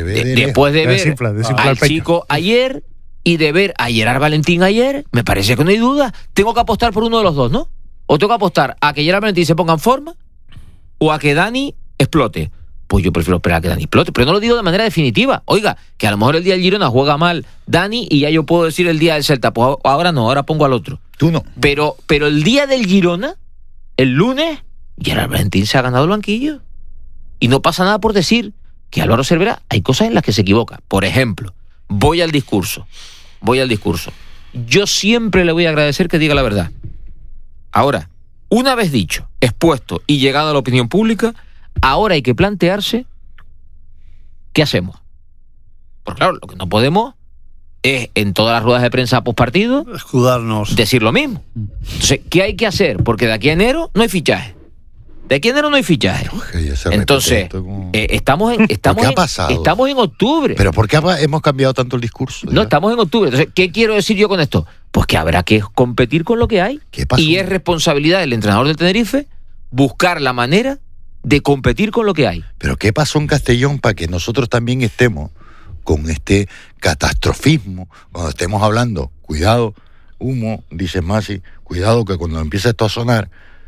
al chico ayer y de ver a Gerard Valentín ayer, me parece que no hay duda. Tengo que apostar por uno de los dos, ¿no? O tengo que apostar a que Gerard Valentín se ponga en forma o a que Dani explote. Pues yo prefiero esperar a que Dani explote, pero no lo digo de manera definitiva. Oiga, que a lo mejor el día del Girona juega mal Dani y ya yo puedo decir el día del Celta, pues ahora no, ahora pongo al otro. Tú no. Pero el día del Girona, el lunes, Gerard Valentín se ha ganado el banquillo. Y no pasa nada por decir que Álvaro Cervera hay cosas en las que se equivoca. Por ejemplo, voy al discurso. Yo siempre le voy a agradecer que diga la verdad. Ahora, una vez dicho, expuesto y llegado a la opinión pública, ahora hay que plantearse ¿qué hacemos? Porque claro, lo que no podemos es en todas las ruedas de prensa postpartido escudarnos, decir lo mismo. Entonces, ¿qué hay que hacer? Porque de aquí a enero no hay fichaje. Entonces, estamos en octubre. ¿Pero por qué hemos cambiado tanto el discurso? No, estamos en octubre. Entonces, ¿qué quiero decir yo con esto? Pues que habrá que competir con lo que hay. ¿Qué pasó? Y es responsabilidad del entrenador del Tenerife buscar la manera de competir con lo que hay. ¿Pero qué pasó en Castellón para que nosotros también estemos con este catastrofismo? Cuando estemos hablando, cuidado, humo, dice Masi, cuidado que cuando empieza esto a sonar,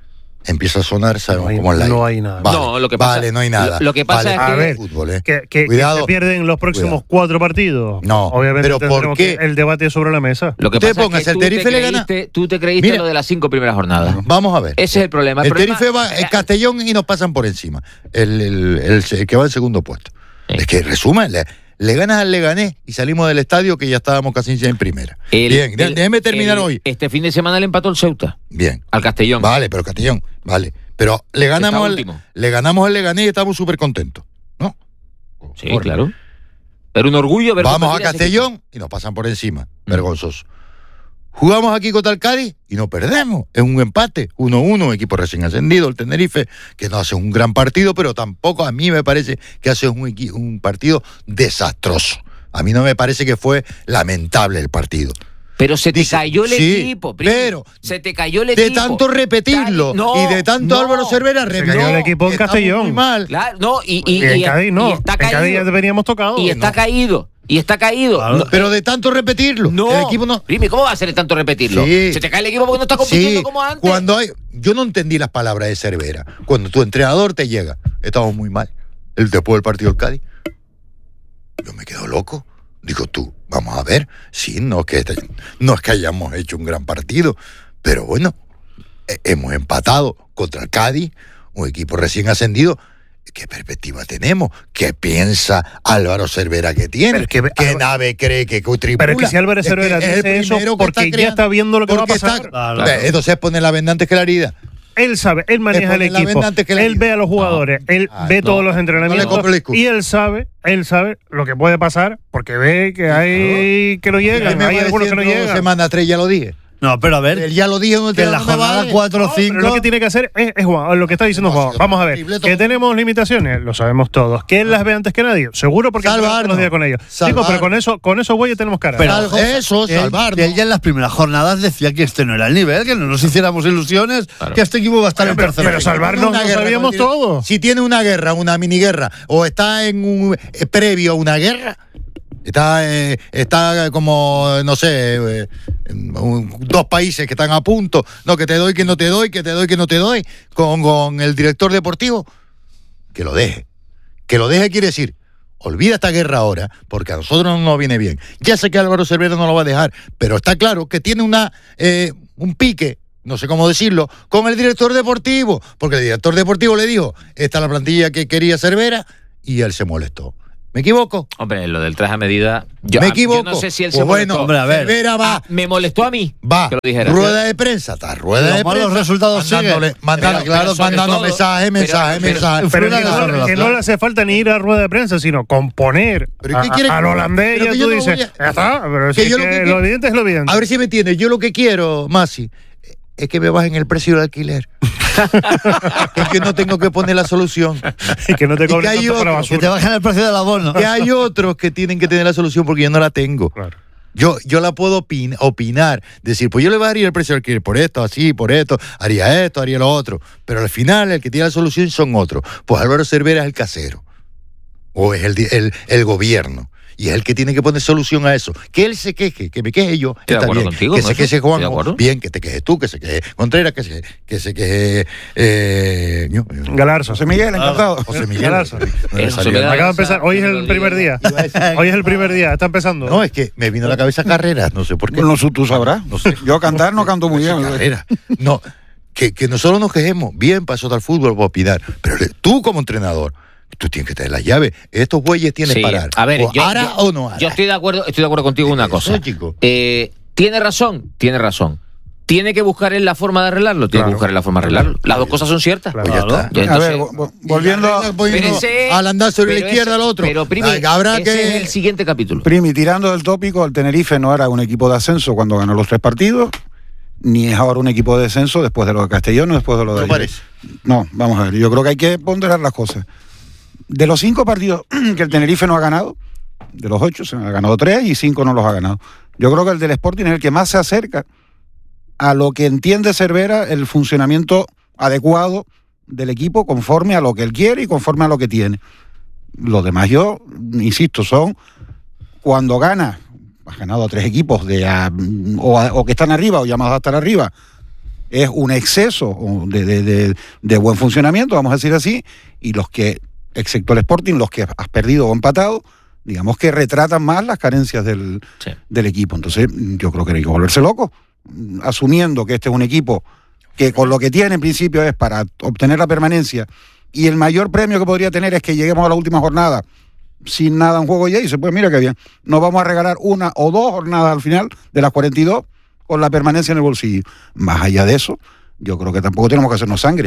sabemos cómo es la... No hay nada. Vale, no, lo que pasa, no hay nada. Lo que pasa es que... A ver, fútbol, que se pierden los próximos 4 partidos. No, obviamente pero ¿por qué? El debate sobre la mesa. Lo que pasa es que tú te creíste lo de las 5 primeras jornadas. Vamos a ver. Ese es el problema. El Tenerife va en Castellón y nos pasan por encima. El que va en segundo puesto. Sí. Es que, resumen, le ganas al Leganés y salimos del estadio que ya estábamos casi en primera. Bien, déjeme terminar hoy. Este fin de semana le empató el Ceuta. Bien. Al Castellón. Vale, pero Castellón, vale. Pero le ganamos al Leganés y estamos súper contentos, ¿no? Sí, claro. Pero un orgullo ver. Vamos a Castellón y nos pasan por encima. Vergonzoso. Jugamos aquí contra el Cádiz y no perdemos. Es un empate, 1-1, equipo recién ascendido, el Tenerife, que no hace un gran partido, pero tampoco a mí me parece que hace un partido desastroso. A mí no me parece que fue lamentable el partido. Pero se te cayó el equipo, pero se te cayó el equipo. De tanto repetirlo y de tanto Álvaro Cervera se cayó el equipo en Castellón. Muy mal. Claro, no, y en Cádiz no. Y está caído. En Cádiz ya veníamos tocados. Y está caído. Claro. No, pero de tanto repetirlo. No. El equipo no. Primi, ¿cómo va a ser de tanto repetirlo? Sí. Se te cae el equipo porque no está compitiendo como antes. Yo no entendí las palabras de Cervera. Cuando tu entrenador te llega, estamos muy mal. Después del partido del Cádiz, yo me quedo loco. Digo tú, vamos a ver. Sí, no es que hayamos hecho un gran partido, pero bueno, hemos empatado contra el Cádiz, un equipo recién ascendido. ¿Qué perspectiva tenemos? ¿Qué piensa Álvaro Cervera que tiene? ¿Qué nave cree que tripula? Pero es que si Álvaro Cervera dice eso porque ya está viendo lo que va a pasar. Claro. Entonces pone la venda antes que la herida. Él sabe, él maneja el equipo, él ve a los jugadores, él ve todos los entrenamientos y él sabe lo que puede pasar porque ve que hay que no llegan, hay algunos que no llegan. Semana 3 ya lo dije. No, pero a ver, él ya lo dije que en la jornada 4 o 5 lo que tiene que hacer es Juan, lo que está diciendo Juan. Vamos a ver, que tenemos limitaciones, lo sabemos todos. Que él las ve antes que nadie, seguro porque todos los días con ellos. Chicos, pero con esos güeyes tenemos cara. Pero salvarnos. Él ya en las primeras jornadas decía que este no era el nivel, que no nos hiciéramos ilusiones, que este equipo va a estar en tercera. Pero salvarnos lo sabíamos todos. Si tiene una guerra, una mini guerra, o está en un previo a una guerra. Está como, no sé, 2 países que están a punto. No, que te doy, que no te doy, que te doy, que no te doy. Con el director deportivo. Que lo deje. Que lo deje quiere decir, olvida esta guerra ahora, porque a nosotros no nos viene bien. Ya sé que Álvaro Cervera no lo va a dejar, pero está claro que tiene un pique, no sé cómo decirlo, con el director deportivo, porque el director deportivo le dijo, esta es la plantilla que quería Cervera, y él se molestó. ¿Me equivoco? Hombre, lo del traje a medida... ¿Me equivoco? Yo no sé si él pues se molestó. Bueno, hombre, a ver. Cervera va... me molestó a mí. Va. Que lo dijera. Rueda de prensa. Está rueda de prensa. Los resultados mandando mensaje. Pero que no le hace falta ni ir a rueda de prensa, sino componer al holandés. Y tú dices, ya está. Pero si lo evidente es lo evidente. A ver si me entiendes. Yo lo que quiero, Masi, es que me bajen el precio del alquiler. Es que no tengo que poner la solución. Y que no te cobren tanto por la basura. Que te bajen el precio del abono. Que hay otros que tienen que tener la solución porque yo no la tengo. Claro. Yo la puedo opinar, decir, pues yo le bajaría el precio del alquiler por esto, así, por esto, haría lo otro. Pero al final el que tiene la solución son otros. Pues Álvaro Cervera es el casero. O es el gobierno. Y es el que tiene que poner solución a eso. Que él se queje, que me queje yo, está bien. Contigo, que ¿no? se queje Juan, bien, que te quejes tú, que se queje Contreras, que se queje Galarza. José Miguel, encantado. José Miguel. Galarza. Acaba de empezar. Hoy es el primer día. Hoy es el primer día. Está empezando. No, es que me vino a la cabeza Carreras, no sé por qué. No, tú sabrás. No sé. Yo cantar no canto muy bien. Carreras. No, que nosotros nos quejemos. Bien, pasó tal fútbol, puedo opinar. Pero tú como entrenador, tú tienes que tener las llaves. Estos bueyes tienen que parar. A ver, ¿Ara o no ara? Yo estoy de acuerdo contigo en una cosa. Chico. ¿Tiene razón? ¿Tiene que buscar él la forma de arreglarlo? Tiene que buscar él la forma de arreglarlo. Las dos cosas son ciertas. Pues ya está. Entonces, A ver, volviendo al andar sobre la izquierda al otro. Pero Primi, ese es el siguiente capítulo. Primi, tirando del tópico, el Tenerife no era un equipo de ascenso cuando ganó los 3 partidos, ni es ahora un equipo de descenso después de lo de Castellón, después de lo de ayer. No, vamos a ver, yo creo que hay que ponderar las cosas. De los 5 partidos que el Tenerife no ha ganado, de los 8 se ha ganado 3 y 5 no los ha ganado. Yo creo que el del Sporting es el que más se acerca a lo que entiende Cervera el funcionamiento adecuado del equipo conforme a lo que él quiere y conforme a lo que tiene. Los demás, yo insisto, son cuando gana, has ganado a 3 equipos o que están arriba o llamados a estar arriba, es un exceso de buen funcionamiento, vamos a decir así, y los que, excepto el Sporting, los que has perdido o empatado, digamos que retratan más las carencias del equipo. Entonces, yo creo que hay que volverse loco, asumiendo que este es un equipo que con lo que tiene en principio es para obtener la permanencia, y el mayor premio que podría tener es que lleguemos a la última jornada sin nada en juego ya, y dice, pues mira qué bien, nos vamos a regalar 1 o 2 jornadas al final de las 42 con la permanencia en el bolsillo. Más allá de eso, yo creo que tampoco tenemos que hacernos sangre.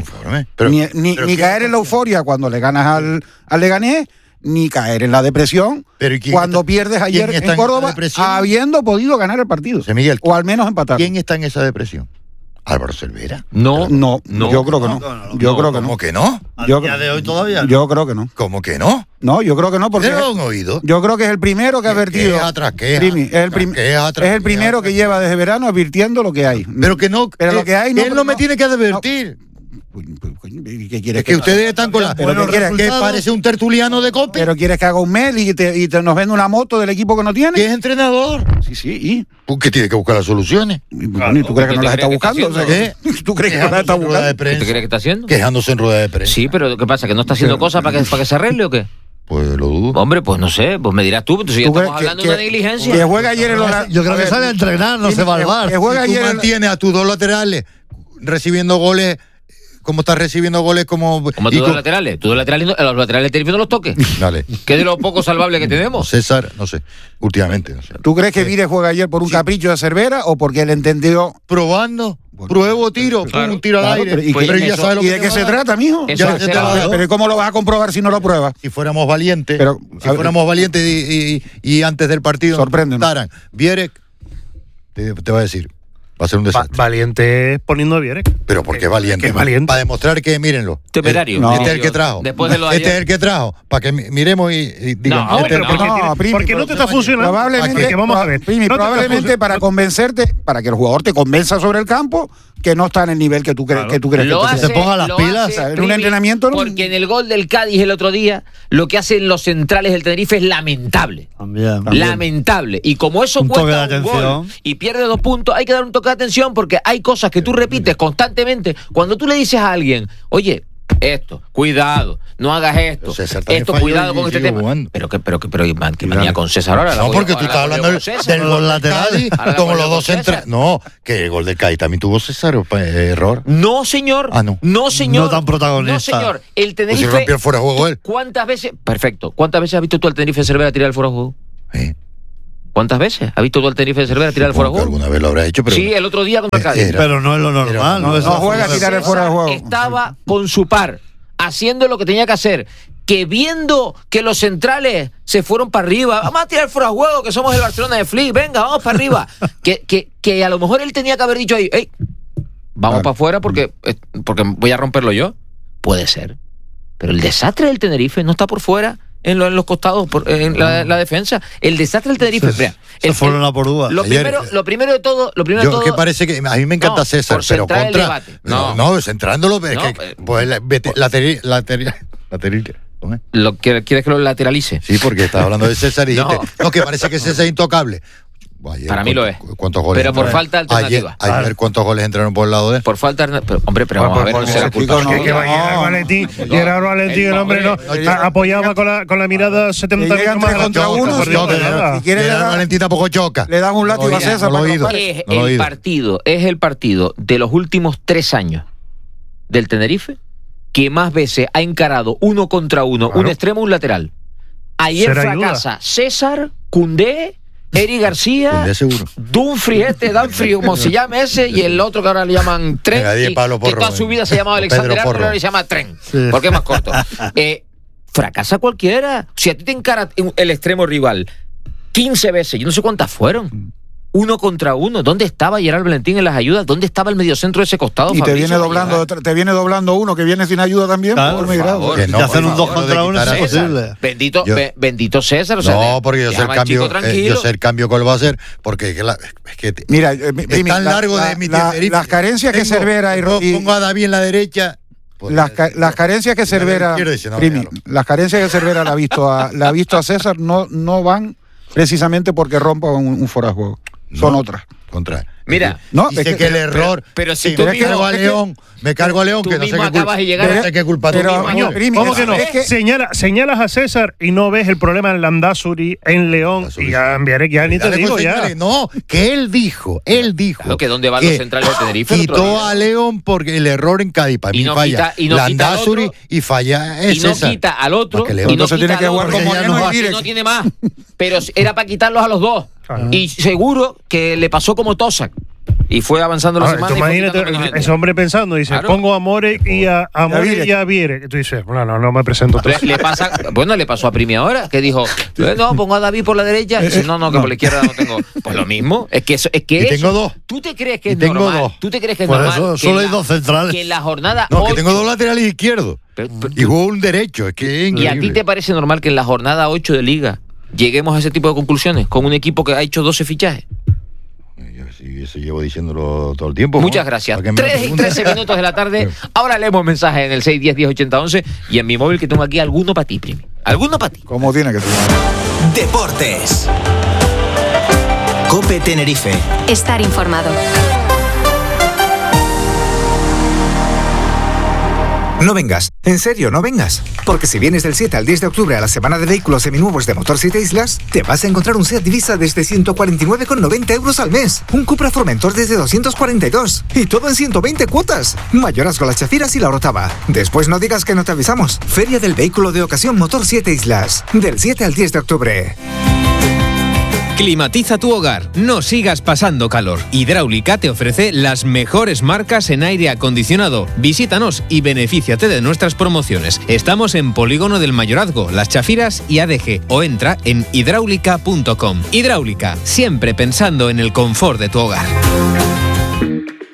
Ni caer en la euforia cuando le ganas al Leganés, ni caer en la depresión cuando pierdes ayer en Córdoba, habiendo podido ganar el partido. Miguel, o al menos empatar. ¿Quién está en esa depresión? ¿Álvaro Cervera? No, yo creo que no. Yo creo que no. ¿Cómo que no? ¿A día de hoy todavía? Yo creo que no. ¿Cómo que no? No, yo creo que no, porque ¿Lo han oído? Yo creo que es el primero que ha advertido. Es el primero que lleva desde verano advirtiendo lo que hay. Pero que no. Pero lo que hay él no me tiene que advertir. ¿Qué quieres? Es que ustedes están con la... que parece un tertuliano de COPE. Pero quieres que haga un mail y nos venda una moto del equipo que no tiene. Que es entrenador. Sí. Que tiene que buscar las soluciones. ¿Y tú crees que no las está buscando? ¿Tú crees que no las está buscando? ¿Qué crees que está haciendo? Quejándose en rueda de prensa. Sí, pero ¿qué pasa? ¿Que no está haciendo cosas para que se arregle o qué? Pues lo dudo. Hombre, pues no sé, pues me dirás tú, entonces ya estamos hablando de una negligencia. Que juega ayer en los... Yo creo que sale a entrenar, no se va al bar. Que juega ayer. Tú mantienes a tus 2 laterales recibiendo goles. ¿Cómo estás recibiendo goles como tus 2 laterales? Tus 2 laterales, los laterales Tenerife no los toques. Dale. Que es de lo poco salvable que tenemos. César, no sé, últimamente, no sé. ¿Tú crees que Vire juega ayer por un capricho de Cervera o porque él entendió? Probando. Pruebo tiro, un tiro al aire. Pero ya sabes ¿y de qué se trata, mijo? Pero ¿cómo lo vas a comprobar si no lo pruebas? Si fuéramos valientes, y antes del partido sorprenden. Vierek te va a decir, Va a ser un desastre. Valiente poniendo bien. ¿Pero por qué valiente? Para demostrar que, mírenlo. Temerario. Este es el que trajo. Después de lo de este es el que trajo. Para que miremos y digan. Porque no te está funcionando. Probablemente para convencerte, para que el jugador te convenza sobre el campo, que no está en el nivel que tú crees que se ponga las pilas en un entrenamiento. Porque en el gol del Cádiz el otro día, lo que hacen los centrales del Tenerife es lamentable. También. Lamentable. Y como eso cuesta un gol y pierde 2 puntos, hay que dar un toque de atención porque hay cosas que tú repites constantemente. Cuando tú le dices a alguien, oye, esto, cuidado, no hagas esto, cuidado con este tema. Pero qué manía con César ahora. No, porque tú estás hablando del gol lateral como los dos centrales. No, que el gol del Cádiz también tuvo César, error. No, señor. No, señor. No tan protagonista. No, señor. El Tenerife. Pues si rompió el fuera de juego él. ¿Cuántas veces? Perfecto. ¿Cuántas veces has visto tú al Tenerife de Cervera tirar el fuera de juego? ¿Cuántas veces has visto tú al Tenerife de Cervera tirar el fuera de juego? Alguna vez lo habrá hecho, pero... Sí, el otro día contra Cádiz. Pero no es lo normal. No juega a tirar el fuera de juego. Estaba con su par, haciendo lo que tenía que hacer, que viendo que los centrales se fueron para arriba, vamos a tirar fuera de juego, que somos el Barcelona de Flick, venga, vamos para arriba. que a lo mejor él tenía que haber dicho ahí, hey, vamos para afuera porque voy a romperlo yo. Puede ser. Pero el desastre del Tenerife no está por fuera, en los costados, en la defensa. El desastre del Tenerife. Se fueron a por uvas. Lo primero de todo. Que parece que a mí me encanta César, pero contra. No, centrándolo, pero es que pues ¿Quieres que lo lateralice? Sí, porque estás hablando de César y dijiste, que parece que César es intocable. Ayer, para mí lo es. ¿Cuántos goles? Pero por falta de alternativa. Ayer ¿cuántos goles entraron por el lado de él? Por falta de... Pero vamos a ver, no será culpa. Gerardo Valentín, el hombre no apoyaba con la mirada 70 metros más contra uno. Gerardo Valentín tampoco choca. Le dan un látigo a César. Es el partido de los últimos 3 años del Tenerife que más veces ha encarado 1 contra 1, un extremo, un lateral. Ayer fracasa César, Koundé, Eri García, Danfri, como se llama ese, y el otro que ahora le llaman Tren, que toda su vida se ha llamado Alexander Arnold, ahora le llama Tren, porque es más corto. Fracasa cualquiera. Si a ti te encara el extremo rival 15 veces, yo no sé cuántas fueron. 1 contra 1. ¿Dónde estaba Gerard Valentín en las ayudas? ¿Dónde estaba el mediocentro de ese costado? Y te viene doblando uno que viene sin ayuda también. Por favor. Que hacen un 2 contra 1 es imposible. Bendito César. Porque yo sé el cambio que lo va a hacer, porque es que mira, es tan largo de emitir las carencias que Cervera y pongo a David en la derecha. Las carencias que Cervera le ha visto a César no van precisamente porque rompa un fuera de juego. Son otras. Mira, dice que el error. Pero si tú me cargo a León, que no sé qué culpa tengo. ¿Cómo que no? Es que señalas a César y no ves el problema en Landázuri, en León, y ya ni te digo ya. No, que él dijo. Claro, que dónde van los centrales de Tenerife. Quitó a León porque el error en Cádiz para mí falla Landázuri y falla y no quita al otro. Y no se tiene que jugar como no tiene más. Pero era para quitarlos a los dos. Y seguro que le pasó como Tosak. Y fue avanzando la semana. Imagínate ese hombre pensando, dice, pongo a More y a Viere. Tú dices, no me presento. Le pasó a Primi ahora, que dijo, no, pongo a David por la derecha. Y dice, no, que por la izquierda no tengo. Pues lo mismo. Es que tengo 2. ¿Tú te crees que es normal? ¿Tú te crees que es normal? Solo hay 2 centrales. Que en la jornada. No, que tengo 2 laterales izquierdos. Y juego un derecho. Es que ¿Y a ti te parece normal que en la jornada 8 de Liga lleguemos a ese tipo de conclusiones con un equipo que ha hecho 12 fichajes? Y eso llevo diciéndolo todo el tiempo. Muchas gracias. 3:13 de la tarde. Ahora leemos mensajes en el 610-1080-11 y en mi móvil que tengo aquí alguno para ti, Primi. Alguno para ti. ¿Cómo tiene que ser? Deportes. COPE Tenerife. Estar informado. No vengas, en serio, no vengas. Porque si vienes del 7 al 10 de octubre a la semana de vehículos seminuevos de Motor 7 Islas, te vas a encontrar un Seat Divisa desde 149,90 euros al mes, un Cupra Formentor desde 242 y todo en 120 cuotas. Mayorazgo Las Chafiras y La Orotava. Después no digas que no te avisamos. Feria del Vehículo de Ocasión Motor 7 Islas, del 7 al 10 de octubre. Climatiza tu hogar, no sigas pasando calor. Hidráulica te ofrece las mejores marcas en aire acondicionado. Visítanos y benefíciate de nuestras promociones. Estamos en Polígono del Mayorazgo, Las Chafiras y ADG o entra en hidráulica.com. Hidráulica, siempre pensando en el confort de tu hogar.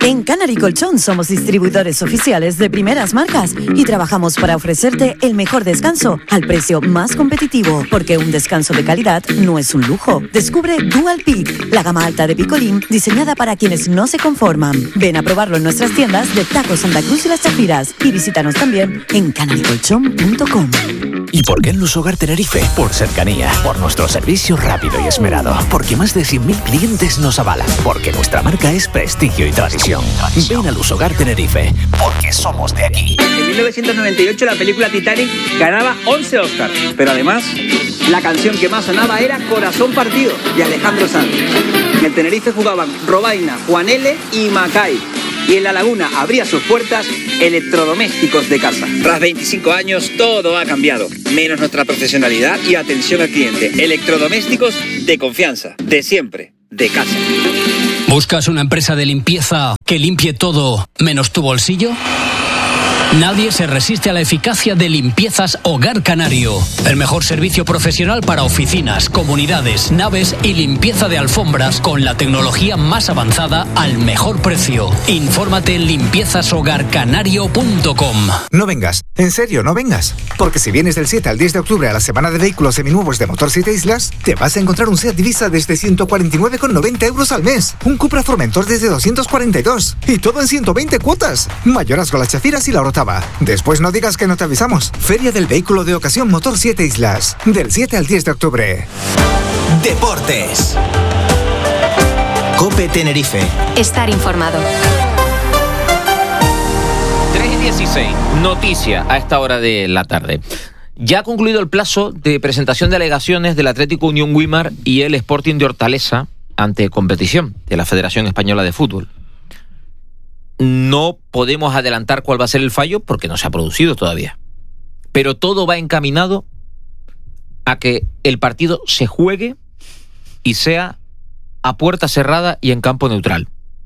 En Canary Colchón somos distribuidores oficiales de primeras marcas y trabajamos para ofrecerte el mejor descanso al precio más competitivo, porque un descanso de calidad no es un lujo. Descubre Dual Peak, la gama alta de Picolín diseñada para quienes no se conforman. Ven a probarlo en nuestras tiendas de Taco Santa Cruz y Las Chafiras y visítanos también en canarycolchón.com. ¿Y por qué en Lusogar Tenerife? Por cercanía, por nuestro servicio rápido y esmerado, porque más de 100.000 clientes nos avalan, porque nuestra marca es prestigio y tradición. Ven a Lusogar Tenerife, porque somos de aquí. En 1998 la película Titanic ganaba 11 Oscars, pero además la canción que más sonaba era Corazón Partido de Alejandro Sanz. En el Tenerife jugaban Robaina, Juan L. y Macay. Y en La Laguna abría sus puertas Electrodomésticos de Casa. Tras 25 años todo ha cambiado, menos nuestra profesionalidad y atención al cliente. Electrodomésticos de confianza, de siempre, de casa. ¿Buscas una empresa de limpieza que limpie todo menos tu bolsillo? Nadie se resiste a la eficacia de Limpiezas Hogar Canario. El mejor servicio profesional para oficinas, comunidades, naves y limpieza de alfombras con la tecnología más avanzada al mejor precio. Infórmate en limpiezashogarcanario.com. No vengas, en serio, no vengas. Porque si vienes del 7 al 10 de octubre a la semana de vehículos seminuevos de Motor 7 Islas, te vas a encontrar un Seat Divisa desde 149,90 euros al mes, un Cupra Formentor desde 242 y todo en 120 cuotas. Mayorazgo, Las Chafiras y La Orotava. Después no digas que no te avisamos. Feria del Vehículo de Ocasión Motor 7 Islas, del 7 al 10 de octubre. Deportes. COPE Tenerife. Estar informado. 3:16. Noticia a esta hora de la tarde. Ya ha concluido el plazo de presentación de alegaciones del Atlético Unión Güímar y el Sporting de Hortaleza ante competición de la Federación Española de Fútbol. No podemos adelantar cuál va a ser el fallo porque no se ha producido todavía. Pero todo va encaminado a que el partido se juegue y sea a puerta cerrada y en campo neutral.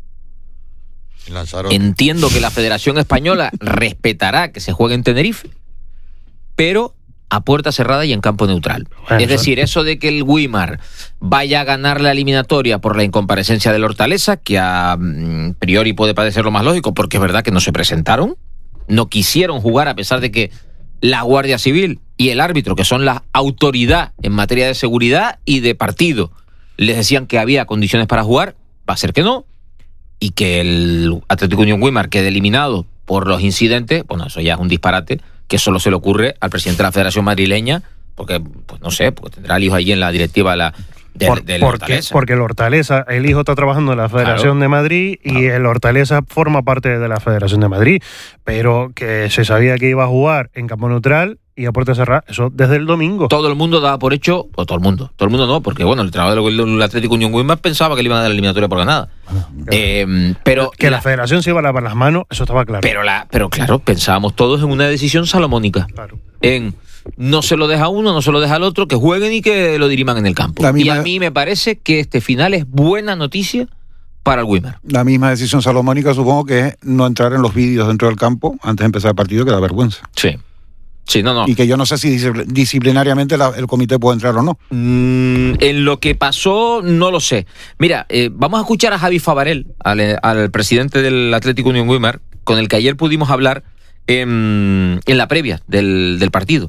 Entiendo que la Federación Española respetará que se juegue en Tenerife, pero a puerta cerrada y en campo neutral. Bueno, es decir, eso de que el Güímar vaya a ganar la eliminatoria por la incomparecencia del Hortaleza, que a priori puede parecer lo más lógico, porque es verdad que no se presentaron, no quisieron jugar a pesar de que la Guardia Civil y el árbitro, que son la autoridad en materia de seguridad y de partido, les decían que había condiciones para jugar, va a ser que no, y que el Atlético Unión Güímar quede eliminado por los incidentes, bueno, eso ya es un disparate, que solo se le ocurre al presidente de la Federación Madrileña, porque, pues no sé, porque tendrá el hijo allí en la directiva del Hortaleza. Porque el Hortaleza, el hijo está trabajando en la Federación de Madrid y el Hortaleza forma parte de la Federación de Madrid, pero que se sabía que iba a jugar en campo neutral y a puerta cerrada, eso desde el domingo. Todo el mundo daba por hecho, o todo el mundo no, porque bueno, el entrenador del Atlético Unión Güímar pensaba que le iban a dar la eliminatoria por ganada. Pero que la Federación se iba a lavar las manos, eso estaba claro. Pero claro, pensábamos todos en una decisión salomónica. Claro. En no se lo deja uno, no se lo deja al otro, que jueguen y que lo diriman en el campo. Y a mí me parece que este final es buena noticia para el Güímar. La misma decisión salomónica supongo que es no entrar en los vídeos dentro del campo antes de empezar el partido, que da vergüenza. Sí. Sí, no. Y que yo no sé si disciplinariamente el comité puede entrar o no. En lo que pasó, no lo sé. Mira, vamos a escuchar a Javi Favarel, al presidente del Atlético Unión Güímar, con el que ayer pudimos hablar en la previa del partido.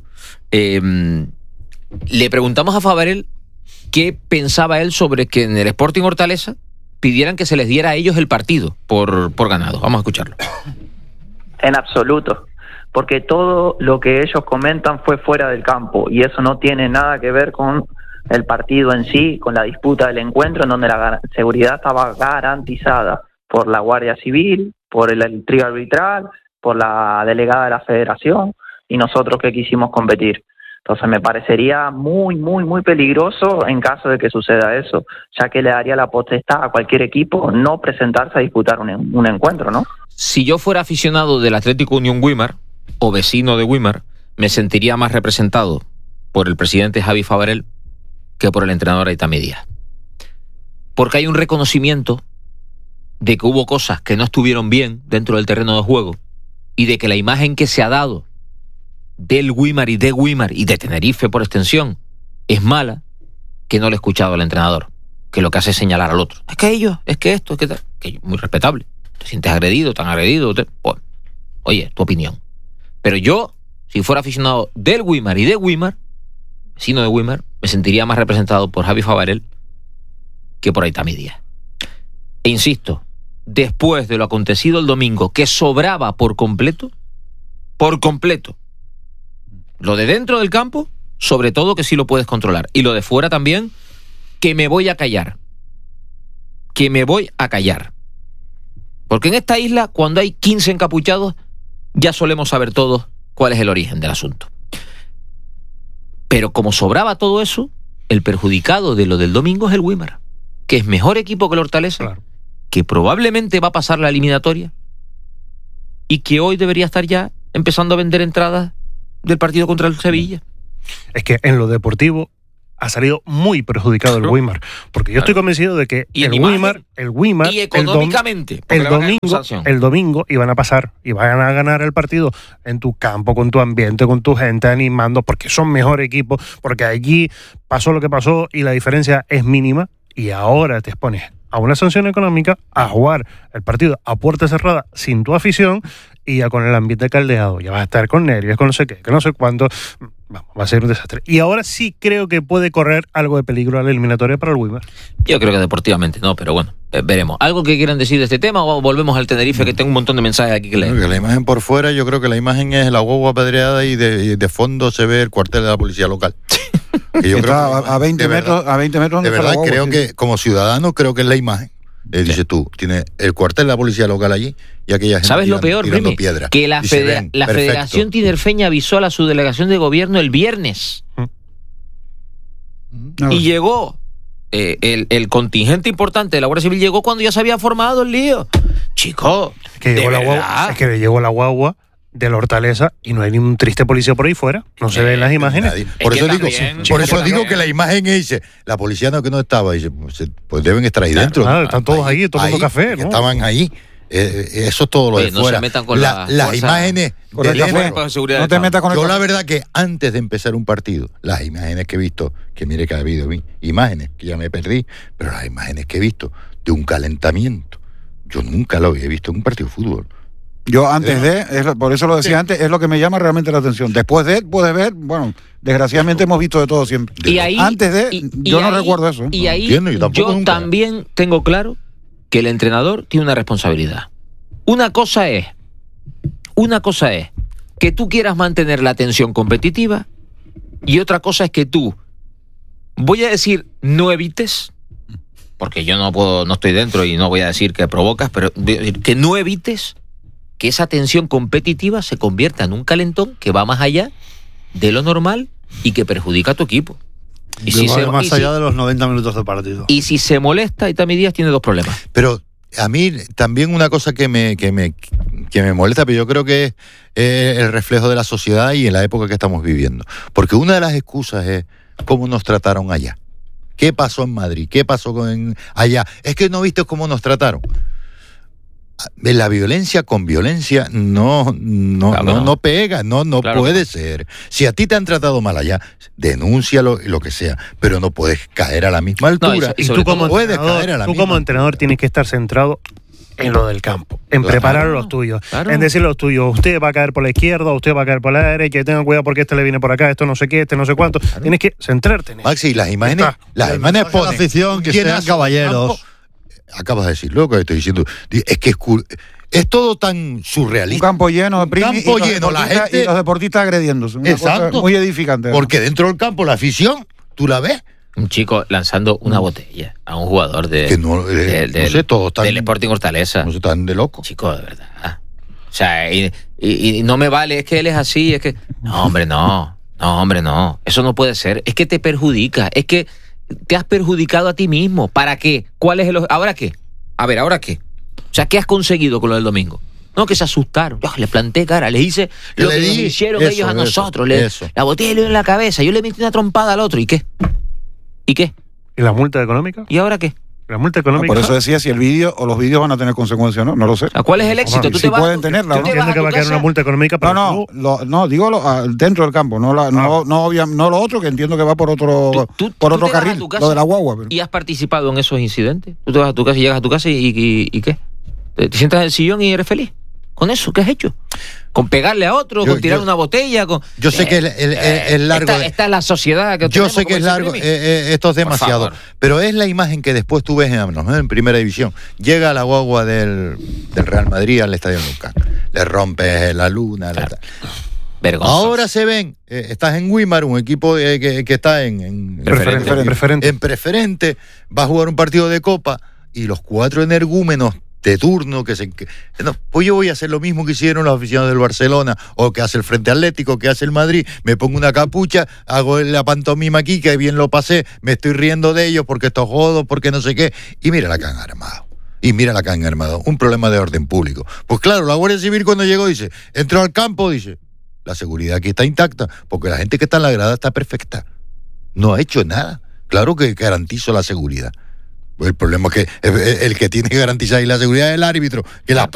Le preguntamos a Favarel qué pensaba él sobre que en el Sporting Hortaleza pidieran que se les diera a ellos el partido por ganado. Vamos a escucharlo. En absoluto. Porque todo lo que ellos comentan fue fuera del campo y eso no tiene nada que ver con el partido en sí, con la disputa del encuentro, en donde la seguridad estaba garantizada por la Guardia Civil, por el trío arbitral, por la delegada de la Federación y nosotros que quisimos competir. Entonces me parecería muy, muy, muy peligroso en caso de que suceda eso, ya que le daría la potestad a cualquier equipo no presentarse a disputar un encuentro, ¿no? Si yo fuera aficionado del Atlético Unión Güímar, o vecino de Güímar, me sentiría más representado por el presidente Javi Favarel que por el entrenador Aitami Díaz. Porque hay un reconocimiento de que hubo cosas que no estuvieron bien dentro del terreno de juego y de que la imagen que se ha dado del Güímar y de Tenerife por extensión es mala, que no le he escuchado al entrenador, que lo que hace es señalar al otro. Es que ellos, es que esto, es que tal, que muy respetable. te sientes agredido, tan agredido. Bueno, oye, tu opinión. Pero yo, si fuera aficionado del Weimar y de Weimar, vecino de Weimar, me sentiría más representado por Javi Favarel que por Aitami Díaz. E insisto, después de lo acontecido el domingo, que sobraba por completo, lo de dentro del campo, sobre todo que sí lo puedes controlar, y lo de fuera también, que me voy a callar. Porque en esta isla, cuando hay 15 encapuchados, ya solemos saber todos cuál es el origen del asunto. Pero como sobraba todo eso, el perjudicado de lo del domingo es el Weimar, que es mejor equipo que el Hortaleza, claro, que probablemente va a pasar la eliminatoria y que hoy debería estar ya empezando a vender entradas del partido contra el Sevilla. Es que en lo deportivo ha salido muy perjudicado el Weimar, porque yo estoy convencido de que el Weimar y económicamente el domingo iban a pasar y van a ganar el partido en tu campo, con tu ambiente, con tu gente animando, porque son mejor equipo, porque allí pasó lo que pasó y la diferencia es mínima, y ahora te expones a una sanción económica, a jugar el partido a puerta cerrada sin tu afición y ya con el ambiente caldeado, ya vas a estar con nervios, con no sé qué, que no sé cuánto. Vamos, va a ser un desastre. Y ahora sí creo que puede correr algo de peligro a la eliminatoria para el Weimar. Yo creo que deportivamente no, pero bueno, veremos. ¿Algo que quieran decir de este tema o volvemos al Tenerife, que tengo un montón de mensajes aquí que leer? La imagen por fuera, yo creo que la imagen es la guagua apedreada y de fondo se ve el cuartel de la policía local. Que yo creo que a 20 metros de verdad guagua, creo que como ciudadano creo que es la imagen. Dices tú, tiene el cuartel de la policía local allí y aquella gente ¿sabes lo peor, tirando piedras. Que la Federación Tinerfeña avisó a la subdelegación de gobierno el viernes. Y llegó el contingente importante de la Guardia Civil, llegó cuando ya se había formado el lío. Chico, es que llegó la guagua de la Hortaleza y no hay ni un triste policía por ahí fuera, no se ven las imágenes. Por eso digo que la imagen dice, la policía no estaba, dice, pues deben estar ahí dentro. Claro, están todos ahí tomando café, ¿no? Estaban ahí. Eso es todo lo de fuera. No se metan con las imágenes no te metas con yo la verdad que antes de empezar un partido, las imágenes que he visto, que mire que ha habido imágenes que ya me perdí, pero las imágenes que he visto de un calentamiento, yo nunca lo había visto en un partido de fútbol. Yo por eso lo decía antes, es lo que me llama realmente la atención. Después de, puedes ver, bueno, desgraciadamente hemos visto de todo siempre. Yo no recuerdo eso. Y ahí yo también tengo claro que el entrenador tiene una responsabilidad. Una cosa es que tú quieras mantener la tensión competitiva y otra cosa es que tú, voy a decir, no evites, porque yo no estoy dentro y no voy a decir que provocas, pero que no evites que esa tensión competitiva se convierta en un calentón que va más allá de lo normal y que perjudica a tu equipo. Más allá de los 90 minutos de partido. Y si se molesta, Aitami Díaz tiene dos problemas. Pero a mí también una cosa que me molesta, pero yo creo que es el reflejo de la sociedad y en la época que estamos viviendo. Porque una de las excusas es cómo nos trataron allá. ¿Qué pasó en Madrid? ¿Qué pasó allá? Es que no viste cómo nos trataron. La violencia con violencia no pega, no claro, puede ser. Si a ti te han tratado mal allá, denúncialo y lo que sea, pero no puedes caer a la misma altura. Y tú como entrenador tienes que estar centrado en lo del campo, en preparar los tuyos, en decir los tuyos, usted va a caer por la izquierda, usted va a caer por la derecha, tengan cuidado porque este le viene por acá, esto no sé qué, este no sé cuánto. Tienes que centrarte en eso. Maxi, las imágenes ponen la afición que sean caballeros. Acabas de decir lo que estoy diciendo. Es que es todo tan surrealista. Un campo lleno de la gente y los deportistas agrediéndose. Exacto. Muy edificante. Porque dentro del campo la afición, tú la ves. Un chico lanzando una botella a un jugador del Sporting Hortaleza. No se están de loco. Chico, de verdad. O sea, y no me vale, es que él es así, es que... No, hombre, no. Eso no puede ser. Es que te perjudica, es que te has perjudicado a ti mismo. ¿Para qué? ¿Cuál es ¿Ahora qué? A ver, ¿ahora qué? O sea, ¿qué has conseguido con lo del domingo? No, que se asustaron. Yo le planté cara, le hice lo que nos hicieron ellos a nosotros. La botella le dio en la cabeza, yo le metí una trompada al otro. ¿Y qué? ¿Y la multa económica? ¿Y ahora qué? La multa económica. Por eso decía si el vídeo o los vídeos van a tener consecuencias, ¿no? No lo sé. ¿Cuál es el éxito? ¿Tú pueden tenerla, ¿no? Entiendo que va a quedar una multa económica, pero no, digo dentro del campo, no lo otro, que entiendo que va por otro carril, lo de la guagua. Pero. ¿Y has participado en esos incidentes? ¿Tú te vas a tu casa y llegas a tu casa y qué? Te sientas en el sillón y eres feliz. Con eso, ¿qué has hecho? Con pegarle a otro, con tirar una botella. Yo sé que es largo. Esta es la sociedad que yo sé que es largo, esto es demasiado. Pero es la imagen que después tú ves en primera división. Llega la guagua del Real Madrid al Estadio Nou Camp. Le rompes la luna. Claro. Ahora se ven, estás en Weimar, un equipo que está en preferente, va a jugar un partido de Copa y los 4 energúmenos de turno pues yo voy a hacer lo mismo que hicieron los aficionados del Barcelona o que hace el Frente Atlético, que hace el Madrid. Me pongo una capucha, hago la pantomima aquí, que bien lo pasé, me estoy riendo de ellos porque estos jodos, porque no sé qué, y mira la que han armado. Un problema de orden público. Pues claro, la Guardia Civil cuando llegó dice, entró al campo, dice, la seguridad aquí está intacta, porque la gente que está en la grada está perfecta. No ha hecho nada. Claro que garantizo la seguridad. El problema es que el que tiene que garantizar ahí la seguridad es el árbitro, que la